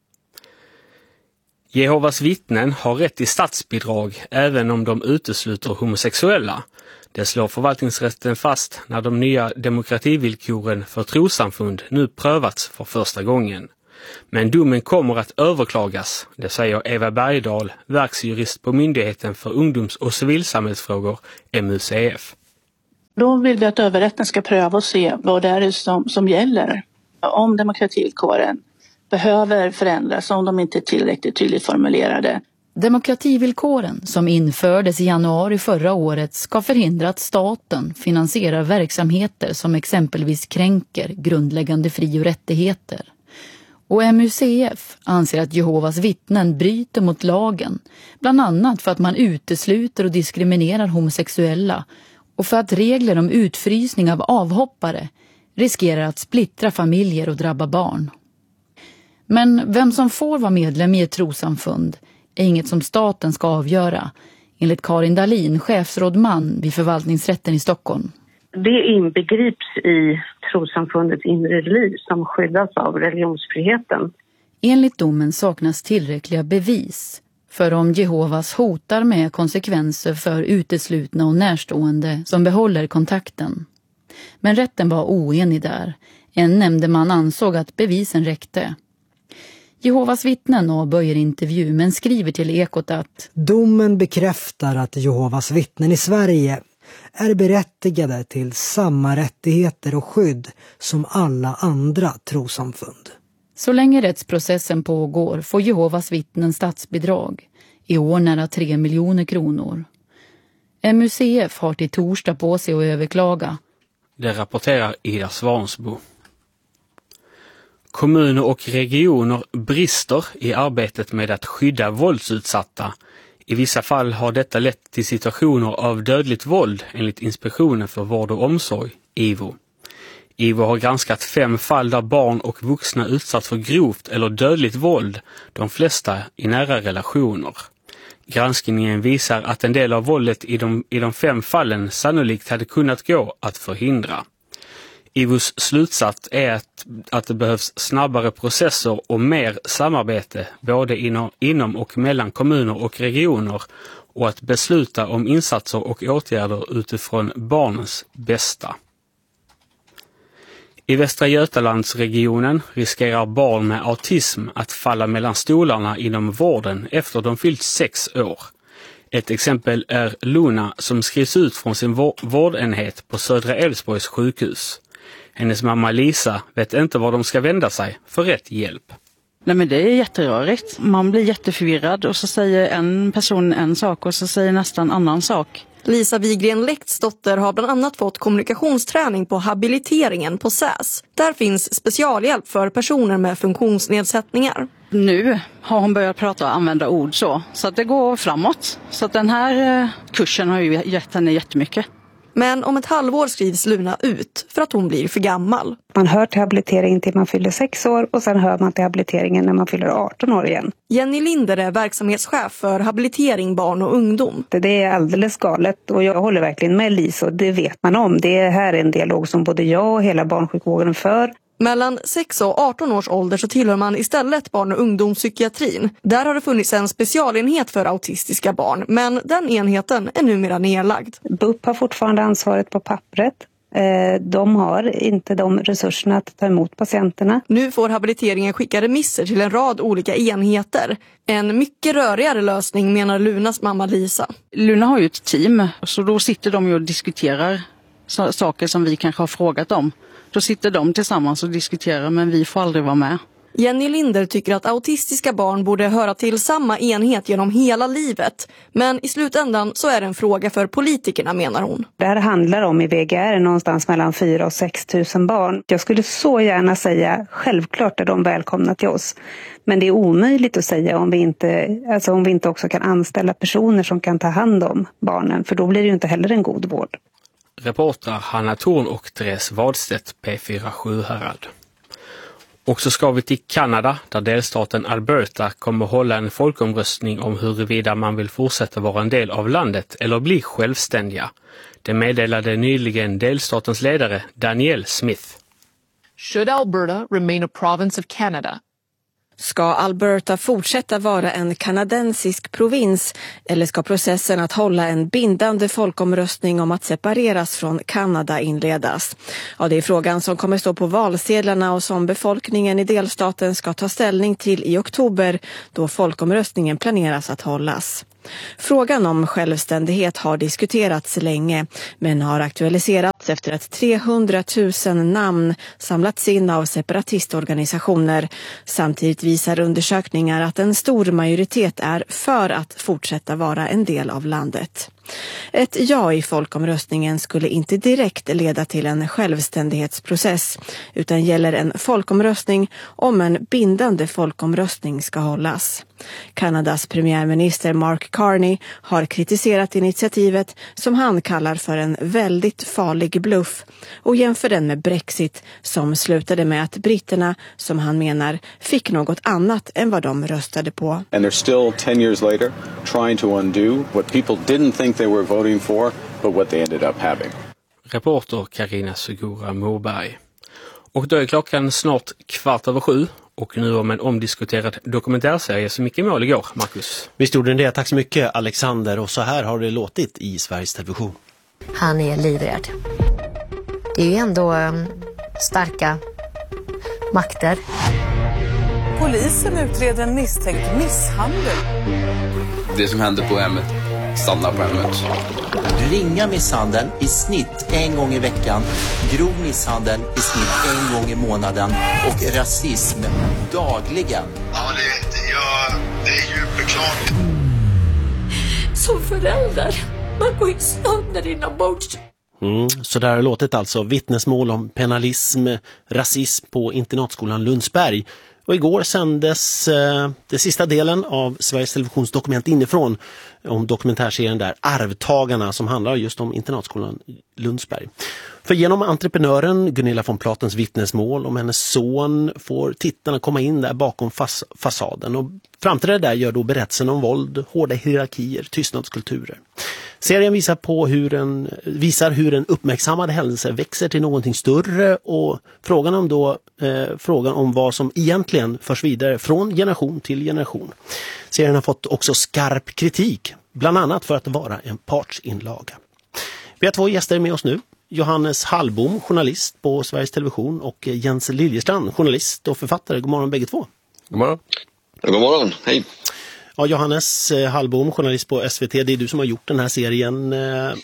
Jehovas vittnen har rätt till statsbidrag även om de utesluter homosexuella. Det slår förvaltningsrätten fast när de nya demokrativillkoren för trossamfund nu prövats för första gången. Men domen kommer att överklagas, det säger Eva Bergdahl, verksjurist på Myndigheten för ungdoms- och civilsamhällsfrågor, M U C F. Då vill vi att överrätten ska pröva och se vad det är som, som gäller. Om demokrativillkoren behöver förändras, om de inte är tillräckligt tydligt formulerade. Demokrativillkoren som infördes i januari förra året ska förhindra att staten finansierar verksamheter som exempelvis kränker grundläggande fri- och rättigheter. Och M U C F anser att Jehovas vittnen bryter mot lagen, bland annat för att man utesluter och diskriminerar homosexuella och för att regler om utfrysning av avhoppare riskerar att splittra familjer och drabba barn. Men vem som får vara medlem i ett trossamfund är inget som staten ska avgöra, enligt Karin Dahlin, chefsrådman vid förvaltningsrätten i Stockholm. Det inbegrips i trossamfundets inre liv som skyddas av religionsfriheten. Enligt domen saknas tillräckliga bevis för om Jehovas hotar med konsekvenser för uteslutna och närstående som behåller kontakten. Men rätten var oenig där. En nämndeman ansåg att bevisen räckte. Jehovas vittnen avböjer intervju men skriver till Ekot att domen bekräftar att Jehovas vittnen i Sverige är berättigade till samma rättigheter och skydd som alla andra trossamfund. Så länge rättsprocessen pågår får Jehovas vittnen statsbidrag, i år nära tre miljoner kronor. M U C F har till torsdag på sig att överklaga. Det rapporterar Ida Svansbo. Kommuner och regioner brister i arbetet med att skydda våldsutsatta. I vissa fall har detta lett till situationer av dödligt våld enligt Inspektionen för vård och omsorg, I V O. I V O har granskat fem fall där barn och vuxna utsatts för grovt eller dödligt våld, de flesta i nära relationer. Granskningen visar att en del av våldet i de, i de fem fallen sannolikt hade kunnat gå att förhindra. I V O:s slutsats är att, att det behövs snabbare processer och mer samarbete både inom, inom och mellan kommuner och regioner och att besluta om insatser och åtgärder utifrån barnens bästa. I Västra Götalandsregionen riskerar barn med autism att falla mellan stolarna inom vården efter de fyllt sex år. Ett exempel är Luna som skrivs ut från sin vårdenhet på Södra Älvsborgs sjukhus. Hennes mamma Lisa vet inte var de ska vända sig för rätt hjälp. Nej, men det är jätterörigt. Man blir jätteförvirrad och så säger en person en sak och så säger nästan en annan sak. Lisa Wigren Läktsdotter har bland annat fått kommunikationsträning på habiliteringen på S Ä S. Där finns specialhjälp för personer med funktionsnedsättningar. Nu har hon börjat prata och använda ord så, så att det går framåt. Så att den här kursen har ju gett henne jättemycket. Men om ett halvår skrivs Luna ut för att hon blir för gammal. Man hör till habilitering till man fyller sex år och sen hör man till habiliteringen när man fyller arton år igen. Jenny Linder är verksamhetschef för habilitering barn och ungdom. Det är alldeles galet och jag håller verkligen med Lisa och det vet man om. Det här är en dialog som både jag och hela barnsjukvården för. Mellan sex och arton års ålder så tillhör man istället barn- och ungdomspsykiatrin. Där har det funnits en specialenhet för autistiska barn, men den enheten är numera nedlagd. B U P har fortfarande ansvaret på pappret. De har inte de resurserna att ta emot patienterna. Nu får habiliteringen skicka remisser till en rad olika enheter. En mycket rörigare lösning menar Lunas mamma Lisa. Luna har ju ett team, så då sitter de ju och diskuterar saker som vi kanske har frågat om. Då sitter de tillsammans och diskuterar, men vi får aldrig vara med. Jenny Linder tycker att autistiska barn borde höra till samma enhet genom hela livet. Men i slutändan så är det en fråga för politikerna, menar hon. Det här handlar om i V G R någonstans mellan fyra och sex tusen barn. Jag skulle så gärna säga, självklart är de välkomna till oss. Men det är omöjligt att säga om vi inte, alltså om vi inte också kan anställa personer som kan ta hand om barnen. För då blir det ju inte heller en god vård. Reportrar Hanna Thorn och Therese Wadstedt, P fyra Sjuhärad. Och så ska vi till Kanada där delstaten Alberta kommer hålla en folkomröstning om huruvida man vill fortsätta vara en del av landet eller bli självständiga. Det meddelade nyligen delstatens ledare Danielle Smith. Should Alberta remain a province of Canada? Ska Alberta fortsätta vara en kanadensisk provins eller ska processen att hålla en bindande folkomröstning om att separeras från Kanada inledas? Ja, det är frågan som kommer stå på valsedlarna och som befolkningen i delstaten ska ta ställning till i oktober då folkomröstningen planeras att hållas. Frågan om självständighet har diskuterats länge men har aktualiserats efter att trehundratusen namn samlats in av separatistorganisationer. Samtidigt visar undersökningar att en stor majoritet är för att fortsätta vara en del av landet. Ett ja i folkomröstningen skulle inte direkt leda till en självständighetsprocess utan gäller en folkomröstning om en bindande folkomröstning ska hållas. Kanadas premiärminister Mark Carney har kritiserat initiativet som han kallar för en väldigt farlig bluff och jämför den med Brexit som slutade med att britterna, som han menar, fick något annat än vad de röstade på. And they're still ten years later trying to undo what people didn't think they were voting for but what they ended up having. Reporter Karina Segura Moberg. Och då är klockan snart kvart över sju. Och nu om en omdiskuterad dokumentärserie som gick i mål igår, Marcus. Visst gjorde det. Tack så mycket, Alexander. Och så här har det låtit i Sveriges Television. Han är livrädd. Det är ju ändå um, starka makter. Polisen utreder en misstänkt misshandel. Det som hände på hemmet stannar på hemmet. Ringa misshandel i snitt en gång i veckan, grov misshandel i snitt en gång i månaden och rasism dagligen. Ja, det, ja, det är ju beklagligt. Som förälder, man går ju sönder inombords. Mm, så där har låtit alltså vittnesmål om penalism, rasism på internatskolan Lundsberg. Och igår sändes eh, det sista delen av Sveriges Televisions Dokument inifrån om dokumentärserien där Arvtagarna som handlar just om internatskolan Lundsberg. För genom entreprenören Gunilla von Platens vittnesmål om hennes son får tittarna komma in där bakom fas- fasaden och framträder där gör då berättelsen om våld, hårda hierarkier, tystnadskulturer. Serien visar, på hur en, visar hur en uppmärksammad händelse växer till någonting större och frågan om, då, eh, frågan om vad som egentligen förs vidare från generation till generation. Serien har fått också skarp kritik, bland annat för att vara en partsinlaga. Vi har två gäster med oss nu. Johannes Hallbom, journalist på Sveriges Television och Jens Liljestrand, journalist och författare. God morgon bägge två. God morgon. God morgon, hej. Ja, Johannes Hallbom, journalist på S V T, det är du som har gjort den här serien.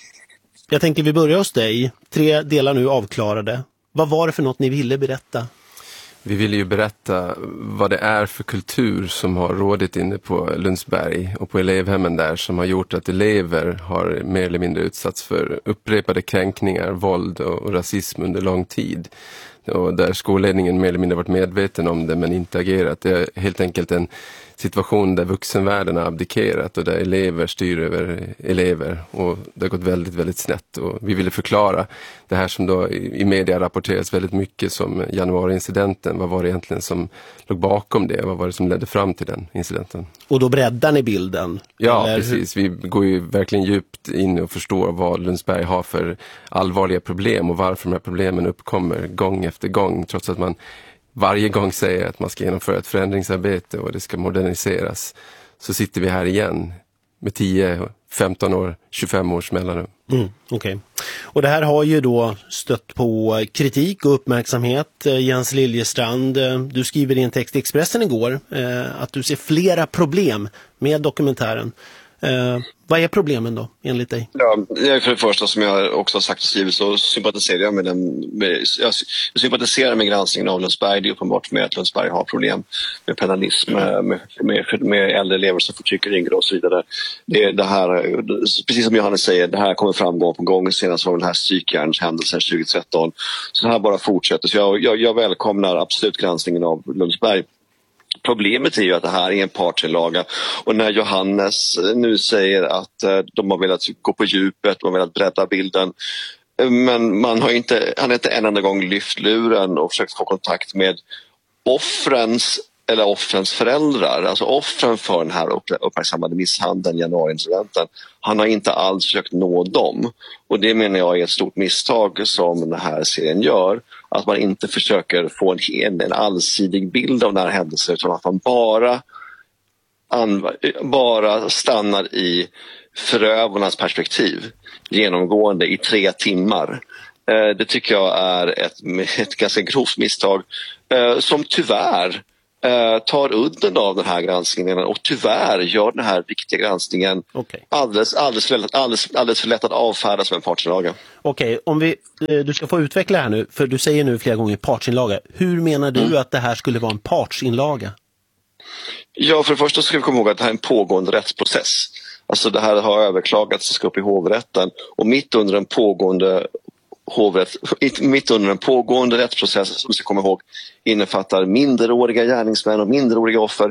Jag tänker vi börjar hos dig. Tre delar nu avklarade. Vad var det för något ni ville berätta? Vi ville ju berätta vad det är för kultur som har rådit inne på Lundsberg och på elevhemmen där som har gjort att elever har mer eller mindre utsatts för upprepade kränkningar, våld och rasism under lång tid. Och där skolledningen mer eller mindre varit medveten om det men inte agerat. Det är helt enkelt en situation där vuxenvärlden har abdikerat och där elever styr över elever och det har gått väldigt, väldigt snett och vi ville förklara det här som då i media rapporteras väldigt mycket som januariincidenten. Vad var det egentligen som låg bakom det? Vad var det som ledde fram till den incidenten? Och då breddar ni bilden? Ja, eller? Precis. Vi går ju verkligen djupt in och förstår vad Lundsberg har för allvarliga problem och varför de här problemen uppkommer gång efter gång trots att man varje gång säger att man ska genomföra ett förändringsarbete och det ska moderniseras så sitter vi här igen med tio, femton år, tjugofem års mellanrum. Mm, Okej. Okay. Och det här har ju då stött på kritik och uppmärksamhet. Jens Liljestrand, du skriver i en text i Expressen igår eh, att du ser flera problem med dokumentären. Eh, vad är problemen då, enligt dig? Ja, för det första som jag också har sagt och skrivit så sympatiserar jag med den. Med, jag sympatiserar med granskningen av Lundsberg. Det är uppenbart med att Lundsberg har problem med penalism, med, med, med, med äldre elever som förtrycker yngre och så vidare. Det, det här, precis som Johannes säger, det här kommer fram gång på gång senast av den här psykjärnshändelsen tjugohundratretton. Så det här bara fortsätter. Så jag, jag, jag välkomnar absolut granskningen av Lundsberg. Problemet är ju att det här är en partsinlaga och när Johannes nu säger att de har velat gå på djupet, de har velat bredda bilden men man har inte, han har inte en enda gång lyft luren och försökt få kontakt med offrens eller offrens föräldrar, alltså offren för den här uppmärksammade misshandeln, januariincidenten, han har inte alls försökt nå dem. Och det menar jag är ett stort misstag som den här serien gör, att man inte försöker få en, en allsidig bild av den här händelsen, utan att man bara, bara stannar i förövarnas perspektiv genomgående i tre timmar. Det tycker jag är ett, ett ganska grovt misstag som tyvärr tar udden av den här granskningen och tyvärr gör den här viktiga granskningen okay. alldeles, alldeles, för lätt, alldeles, alldeles för lätt att avfärda som en partsinlaga. Okej, okay, om vi, du ska få utveckla här nu, för du säger nu flera gånger partsinlaga. Hur menar du mm. att det här skulle vara en partsinlaga? Ja, för det första ska vi komma ihåg att det här är en pågående rättsprocess. Alltså det här har överklagats och ska upp i hovrätten, och mitt under en pågående hovrätt, mitt under en pågående rättsprocess som vi ska komma ihåg innefattar minderåriga gärningsmän och minderåriga offer,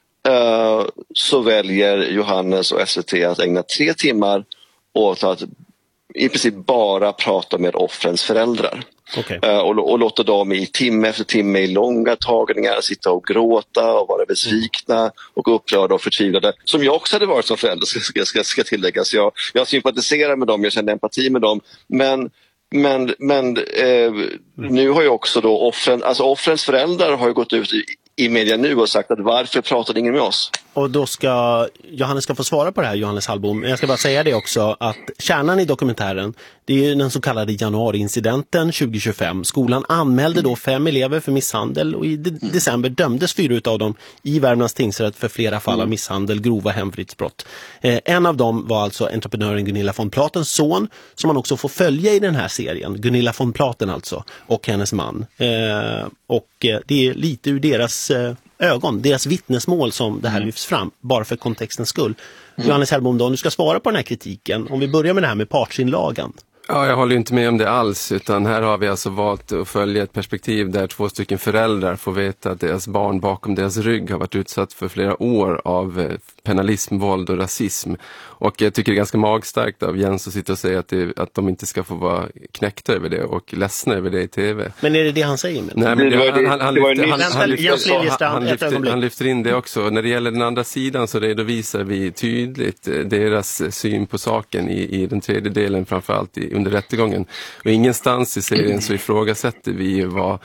uh, så väljer Johannes och S V T att ägna tre timmar åt att i princip bara prata med offrens föräldrar. Okay. Uh, och, och låta dem i timme efter timme i långa tagningar sitta och gråta och vara besvikna mm. och upprörda och förtvivlade, som jag också hade varit som förälder, ska, ska, ska tilläggas. Jag, jag sympatiserar med dem, jag känner empati med dem, men Men, men eh, nu har ju också då offren, alltså offrens föräldrar har ju gått ut i, i media nu och sagt att varför pratade ingen med oss? Och då ska Johannes ska få svara på det här, Johannes Hallbom. Jag ska bara säga det också, att kärnan i dokumentären, det är ju den så kallade januariincidenten tjugo tjugofem. Skolan anmälde då fem elever för misshandel, och i de- december dömdes fyra utav dem i Värmlands tingsrätt för flera fall av misshandel, grova hemfridsbrott. Eh, en av dem var alltså entreprenören Gunilla von Platens son, som man också får följa i den här serien. Gunilla von Platen alltså, och hennes man. Eh, och eh, det är lite ur deras eh, ögon, deras vittnesmål som det här mm. lyfts fram, bara för kontextens skull. Mm. Johannes Hellbom, då, du ska svara på den här kritiken. Om vi börjar med det här med partsinlagan. Ja, jag håller inte med om det alls, utan här har vi alltså valt att följa ett perspektiv där två stycken föräldrar får veta att deras barn bakom deras rygg har varit utsatt för flera år av penalism, våld och rasism. Och jag tycker det är ganska magstarkt av Jens att sitta och säga att, det, att de inte ska få vara knäckta över det och ledsna över det i tv. Men är det det han säger? Med? Nej, men det, han, han, han, lyfter, han, han, lyfter, han, lyfter, han lyfter in det också. När det gäller den andra sidan så redovisar vi tydligt deras syn på saken i, i den tredje delen, framförallt i under rättegången. Och ingenstans i serien så ifrågasätter vi vad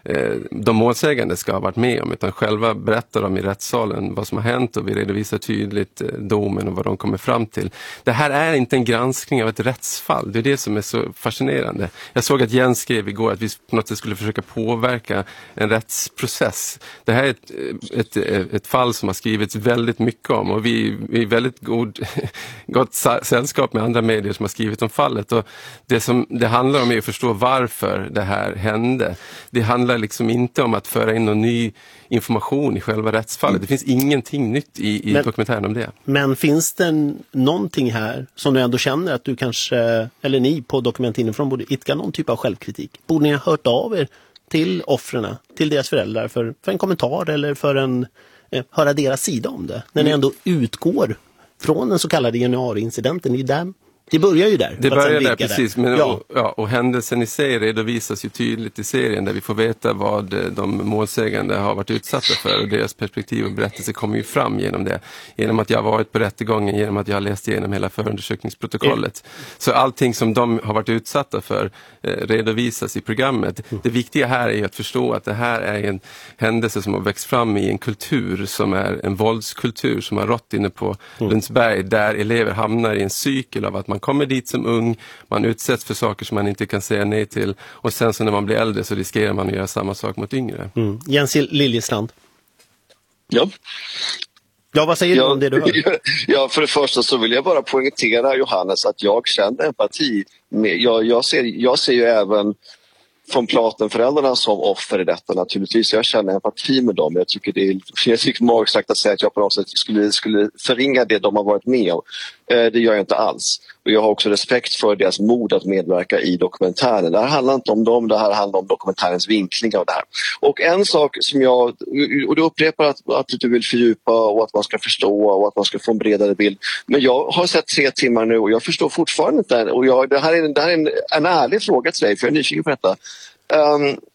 de målsägande ska ha varit med om, utan själva berättar de i rättssalen vad som har hänt, och vi redovisar tydligt domen och vad de kommer fram till. Det här är inte en granskning av ett rättsfall, det är det som är så fascinerande. Jag såg att Jens skrev igår att vi på något sätt skulle försöka påverka en rättsprocess. Det här är ett, ett, ett fall som har skrivits väldigt mycket om, och vi, vi är väldigt god, gott sällskap med andra medier som har skrivit om fallet, och det som det handlar om är att förstå varför det här hände. Det handlar liksom inte om att föra in någon ny information i själva rättsfallet. Det finns ingenting nytt i, i men, dokumentären om det. Men finns det någonting här som du ändå känner att du kanske, eller ni på Dokument inifrån, borde idka någon typ av självkritik? Borde ni ha hört av er till offren, till deras föräldrar för, för en kommentar eller för en eh, höra deras sida om det? När mm. ni ändå utgår från den så kallade januariincidenten i den. Det börjar ju där. Det börjar där, precis. Men, ja. Och, ja, och händelsen i sig redovisas ju tydligt i serien, där vi får veta vad de målsägande har varit utsatta för, och deras perspektiv och berättelse kommer ju fram genom det. Genom att jag har varit på rättegången, genom att jag har läst igenom hela förundersökningsprotokollet. Mm. Så allting som de har varit utsatta för eh, redovisas i programmet. Mm. Det viktiga här är ju att förstå att det här är en händelse som har växt fram i en kultur som är en våldskultur som har rått inne på mm. Lundsberg, där elever hamnar i en cykel av att man kommer dit som ung, man utsätts för saker som man inte kan säga nej till, och sen så när man blir äldre så riskerar man att göra samma sak mot yngre. Mm. Jens Liljestrand. Ja. Ja, vad säger ja, du om det du hör? Ja, för det första så vill jag bara poängtera, Johannes, att jag känner empati. Med, jag, jag, ser, jag ser ju även från Platen-föräldrarna som offer i detta, naturligtvis. Jag känner empati med dem. Jag tycker det är, jag tycker magstarkt att säga att jag på något sätt skulle, skulle förringa det de har varit med om. Eh, det gör jag inte alls. Och jag har också respekt för deras mod att medverka i dokumentären. Det här handlar inte om dem, det här handlar om dokumentärens vinkling av det här. Och en sak som jag, och du upprepar att, att du vill fördjupa och att man ska förstå och att man ska få en bredare bild. Men jag har sett tre timmar nu och jag förstår fortfarande inte. Och jag, det här är, det här är en, en ärlig fråga till dig, för jag är nyfiken på detta. Um,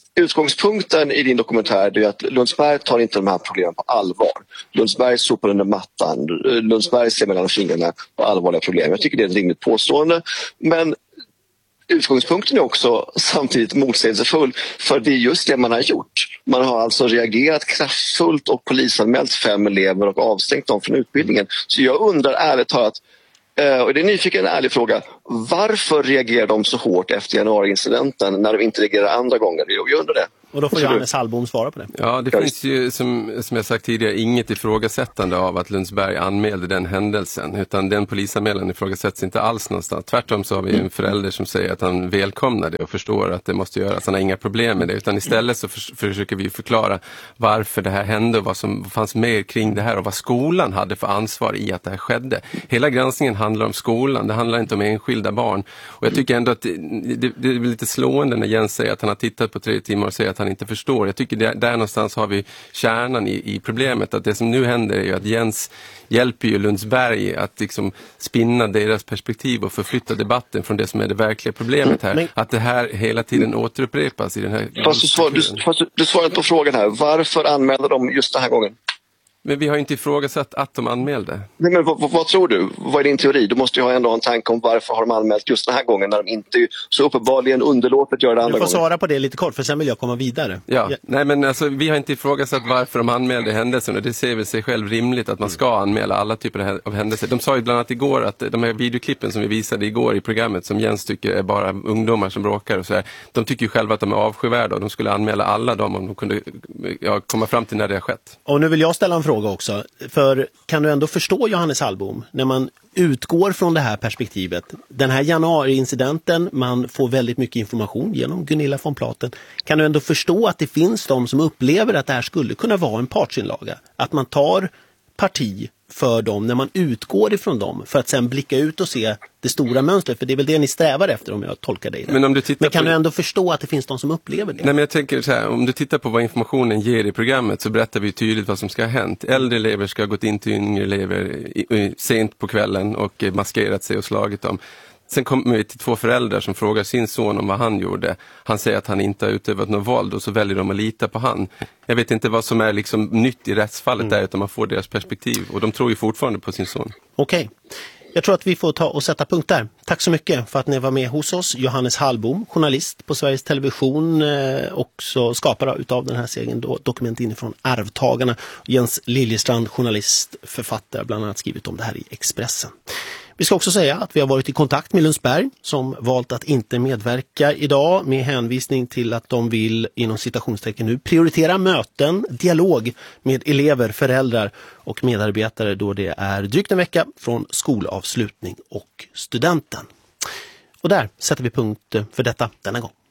Utgångspunkten i din dokumentär är att Lundsberg tar inte de här problemen på allvar. Lundsberg sopar under mattan. Lundsberg ser mellan fingrarna på allvarliga problem. Jag tycker det är ett rimligt påstående. Men utgångspunkten är också samtidigt motsägelsefull, för det är just det man har gjort. Man har alltså reagerat kraftfullt och polisanmält fem elever och avstängt dem från utbildningen. Så jag undrar ärligt talat, och det är nyfiken en ärlig fråga, varför reagerar de så hårt efter januariincidenten när de inte reagerar andra gånger? Jag undrar det. Och då får Johannes Hallbom svara på det. Ja, det finns ju som, som jag sagt tidigare inget ifrågasättande av att Lundsberg anmälde den händelsen, utan den polisanmälan ifrågasätts inte alls någonstans. Tvärtom så har vi en förälder som säger att han välkomnar det och förstår att det måste göras. Han har inga problem med det, utan istället så för, försöker vi förklara varför det här hände och vad som fanns mer kring det här och vad skolan hade för ansvar i att det här skedde. Hela granskningen handlar om skolan, det handlar inte om enskilda barn. Och jag tycker ändå att det, det, det är lite slående när Jens säger att han har tittat på tre timmar och säger att han inte förstår. Jag tycker det, där någonstans har vi kärnan i, i problemet, att det som nu händer är ju att Jens hjälper ju Lundsberg att liksom spinna deras perspektiv och förflytta debatten från det som är det verkliga problemet här. Men, att det här hela tiden återupprepas i den här... Fast du, svar, du, fast du svarar inte på frågan här. Varför anmälde de just den här gången? Men vi har inte ifrågasatt att de anmälde. Nej, men vad, vad, vad tror du? Vad är din teori? Du måste ju ha ändå ha en tanke om varför har de anmält just den här gången när de inte så uppenbarligen underlåter att göra det andra gången. Du får svara på det lite kort, för sen vill jag komma vidare. Ja, ja. Nej men alltså vi har inte ifrågasatt varför de anmälde händelsen, och det ser väl sig själv rimligt att man ska anmäla alla typer av händelser. De sa ju bland annat igår att de här videoklippen som vi visade igår i programmet som Jens tycker är bara ungdomar som bråkar och så här, de tycker ju själva att de är avskyvärda och de skulle anmäla alla dem om de kunde ja, komma fram till när det har skett. Och nu vill jag ställa en fråga också. För kan du ändå förstå, Johannes Hallbom, när man utgår från det här perspektivet, den här januari-incidenten, man får väldigt mycket information genom Gunilla von Platen, kan du ändå förstå att det finns de som upplever att det här skulle kunna vara en partsinlaga, att man tar parti för dem när man utgår ifrån dem för att sen blicka ut och se det stora mönstret, för det är väl det ni strävar efter om jag tolkar dig. Men, om du tittar men kan på... du ändå förstå att det finns de som upplever det? Nej, men jag tänker så här, om du tittar på vad informationen ger i programmet så berättar vi tydligt vad som ska ha hänt. Äldre elever ska ha gått in till yngre elever i, i, sent på kvällen och maskerat sig och slagit dem. Sen kommer vi till två föräldrar som frågar sin son om vad han gjorde. Han säger att han inte har utövat något våld och så väljer de att lita på han. Jag vet inte vad som är liksom nytt i rättsfallet mm. där, utan man får deras perspektiv. Och de tror ju fortfarande på sin son. Okej. Okay. Jag tror att vi får ta och sätta punkt där. Tack så mycket för att ni var med hos oss. Johannes Hallbom, journalist på Sveriges Television, eh, också skapare utav den här serien då, Dokument inifrån arvtagarna. Jens Liljestrand, journalist, författare, bland annat skrivit om det här i Expressen. Vi ska också säga att vi har varit i kontakt med Lundsberg som valt att inte medverka idag med hänvisning till att de vill inom citationstecken nu prioritera möten, dialog med elever, föräldrar och medarbetare då det är drygt en vecka från skolavslutning och studenten. Och där sätter vi punkt för detta denna gång.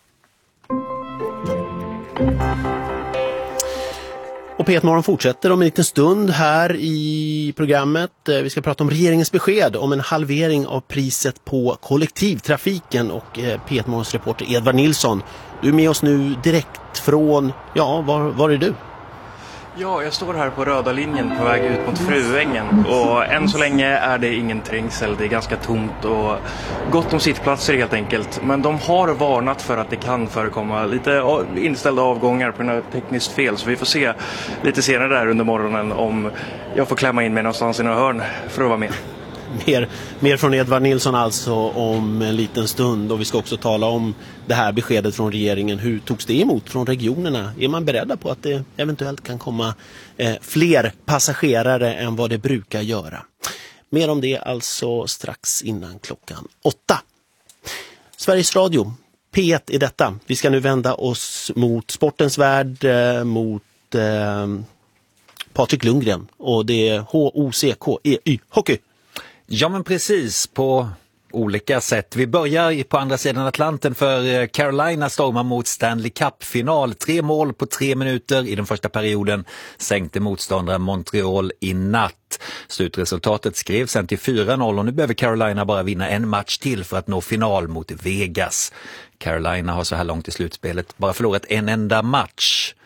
Och P ett Morgon fortsätter om en liten stund här i programmet. Vi ska prata om regeringens besked om en halvering av priset på kollektivtrafiken, och P ett Morgons reporter Edvard Nilsson, du är med oss nu direkt från, ja, var, var är du? Ja, jag står här på röda linjen på väg ut mot Fruängen, och än så länge är det ingen trängsel, det är ganska tomt och gott om sittplatser helt enkelt. Men de har varnat för att det kan förekomma lite inställda avgångar på något tekniskt fel, så vi får se lite senare där under morgonen om jag får klämma in mig någonstans i några hörn för att vara med. Mer, mer från Edvard Nilsson alltså om en liten stund, och vi ska också tala om det här beskedet från regeringen. Hur togs det emot från regionerna? Är man beredda på att det eventuellt kan komma eh, fler passagerare än vad det brukar göra? Mer om det alltså strax innan klockan åtta. Sveriges Radio, P ett i detta. Vi ska nu vända oss mot sportens värld, eh, mot eh, Patrik Lundgren, och det är H O C K E Y Hockey. Ja, men precis, på olika sätt. Vi börjar på andra sidan Atlanten, för Carolina stormar mot Stanley Cup-final. Tre mål på tre minuter i den första perioden sänkte motståndaren Montreal i natt. Slutresultatet skrevs sen till fyra noll, och nu behöver Carolina bara vinna en match till för att nå final mot Vegas. Carolina har så här långt i slutspelet bara förlorat en enda match.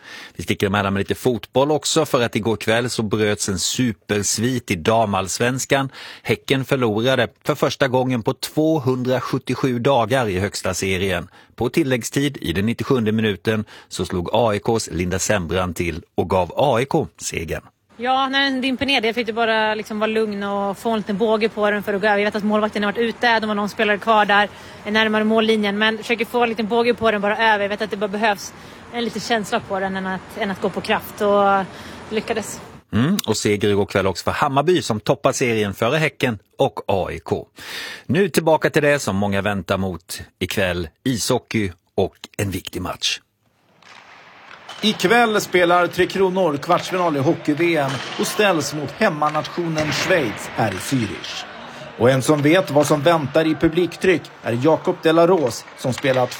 Vi sticker emellan med lite fotboll också, för att igår kväll så bröts en supersvit i damallsvenskan. Häcken förlorade för första gången på tvåhundrasjuttiosju dagar i högsta serien. På tilläggstid i den nittiosjunde minuten så slog A I K:s Linda Sembrand till och gav A I K segern. Ja, när den dimper ner, jag fick bara liksom vara lugn och få en liten båge på den för att gå över. Jag vet att målvakten har varit ute, de har någon spelare kvar där närmare mållinjen, men försöker få en liten båge på den bara över. Jag vet att det bara behövs en liten känsla på den än att, än att gå på kraft, och lyckades. Mm, och seger igår kväll också för Hammarby som toppar serien före Häcken och A I K. Nu tillbaka till det som många väntar mot ikväll, ishockey och en viktig match. Ikväll spelar Tre Kronor kvartsfinal i hockey-V M och ställs mot hemmanationen Schweiz här i Zürich. Och en som vet vad som väntar i publiktryck är Jakob de la Rose som spelat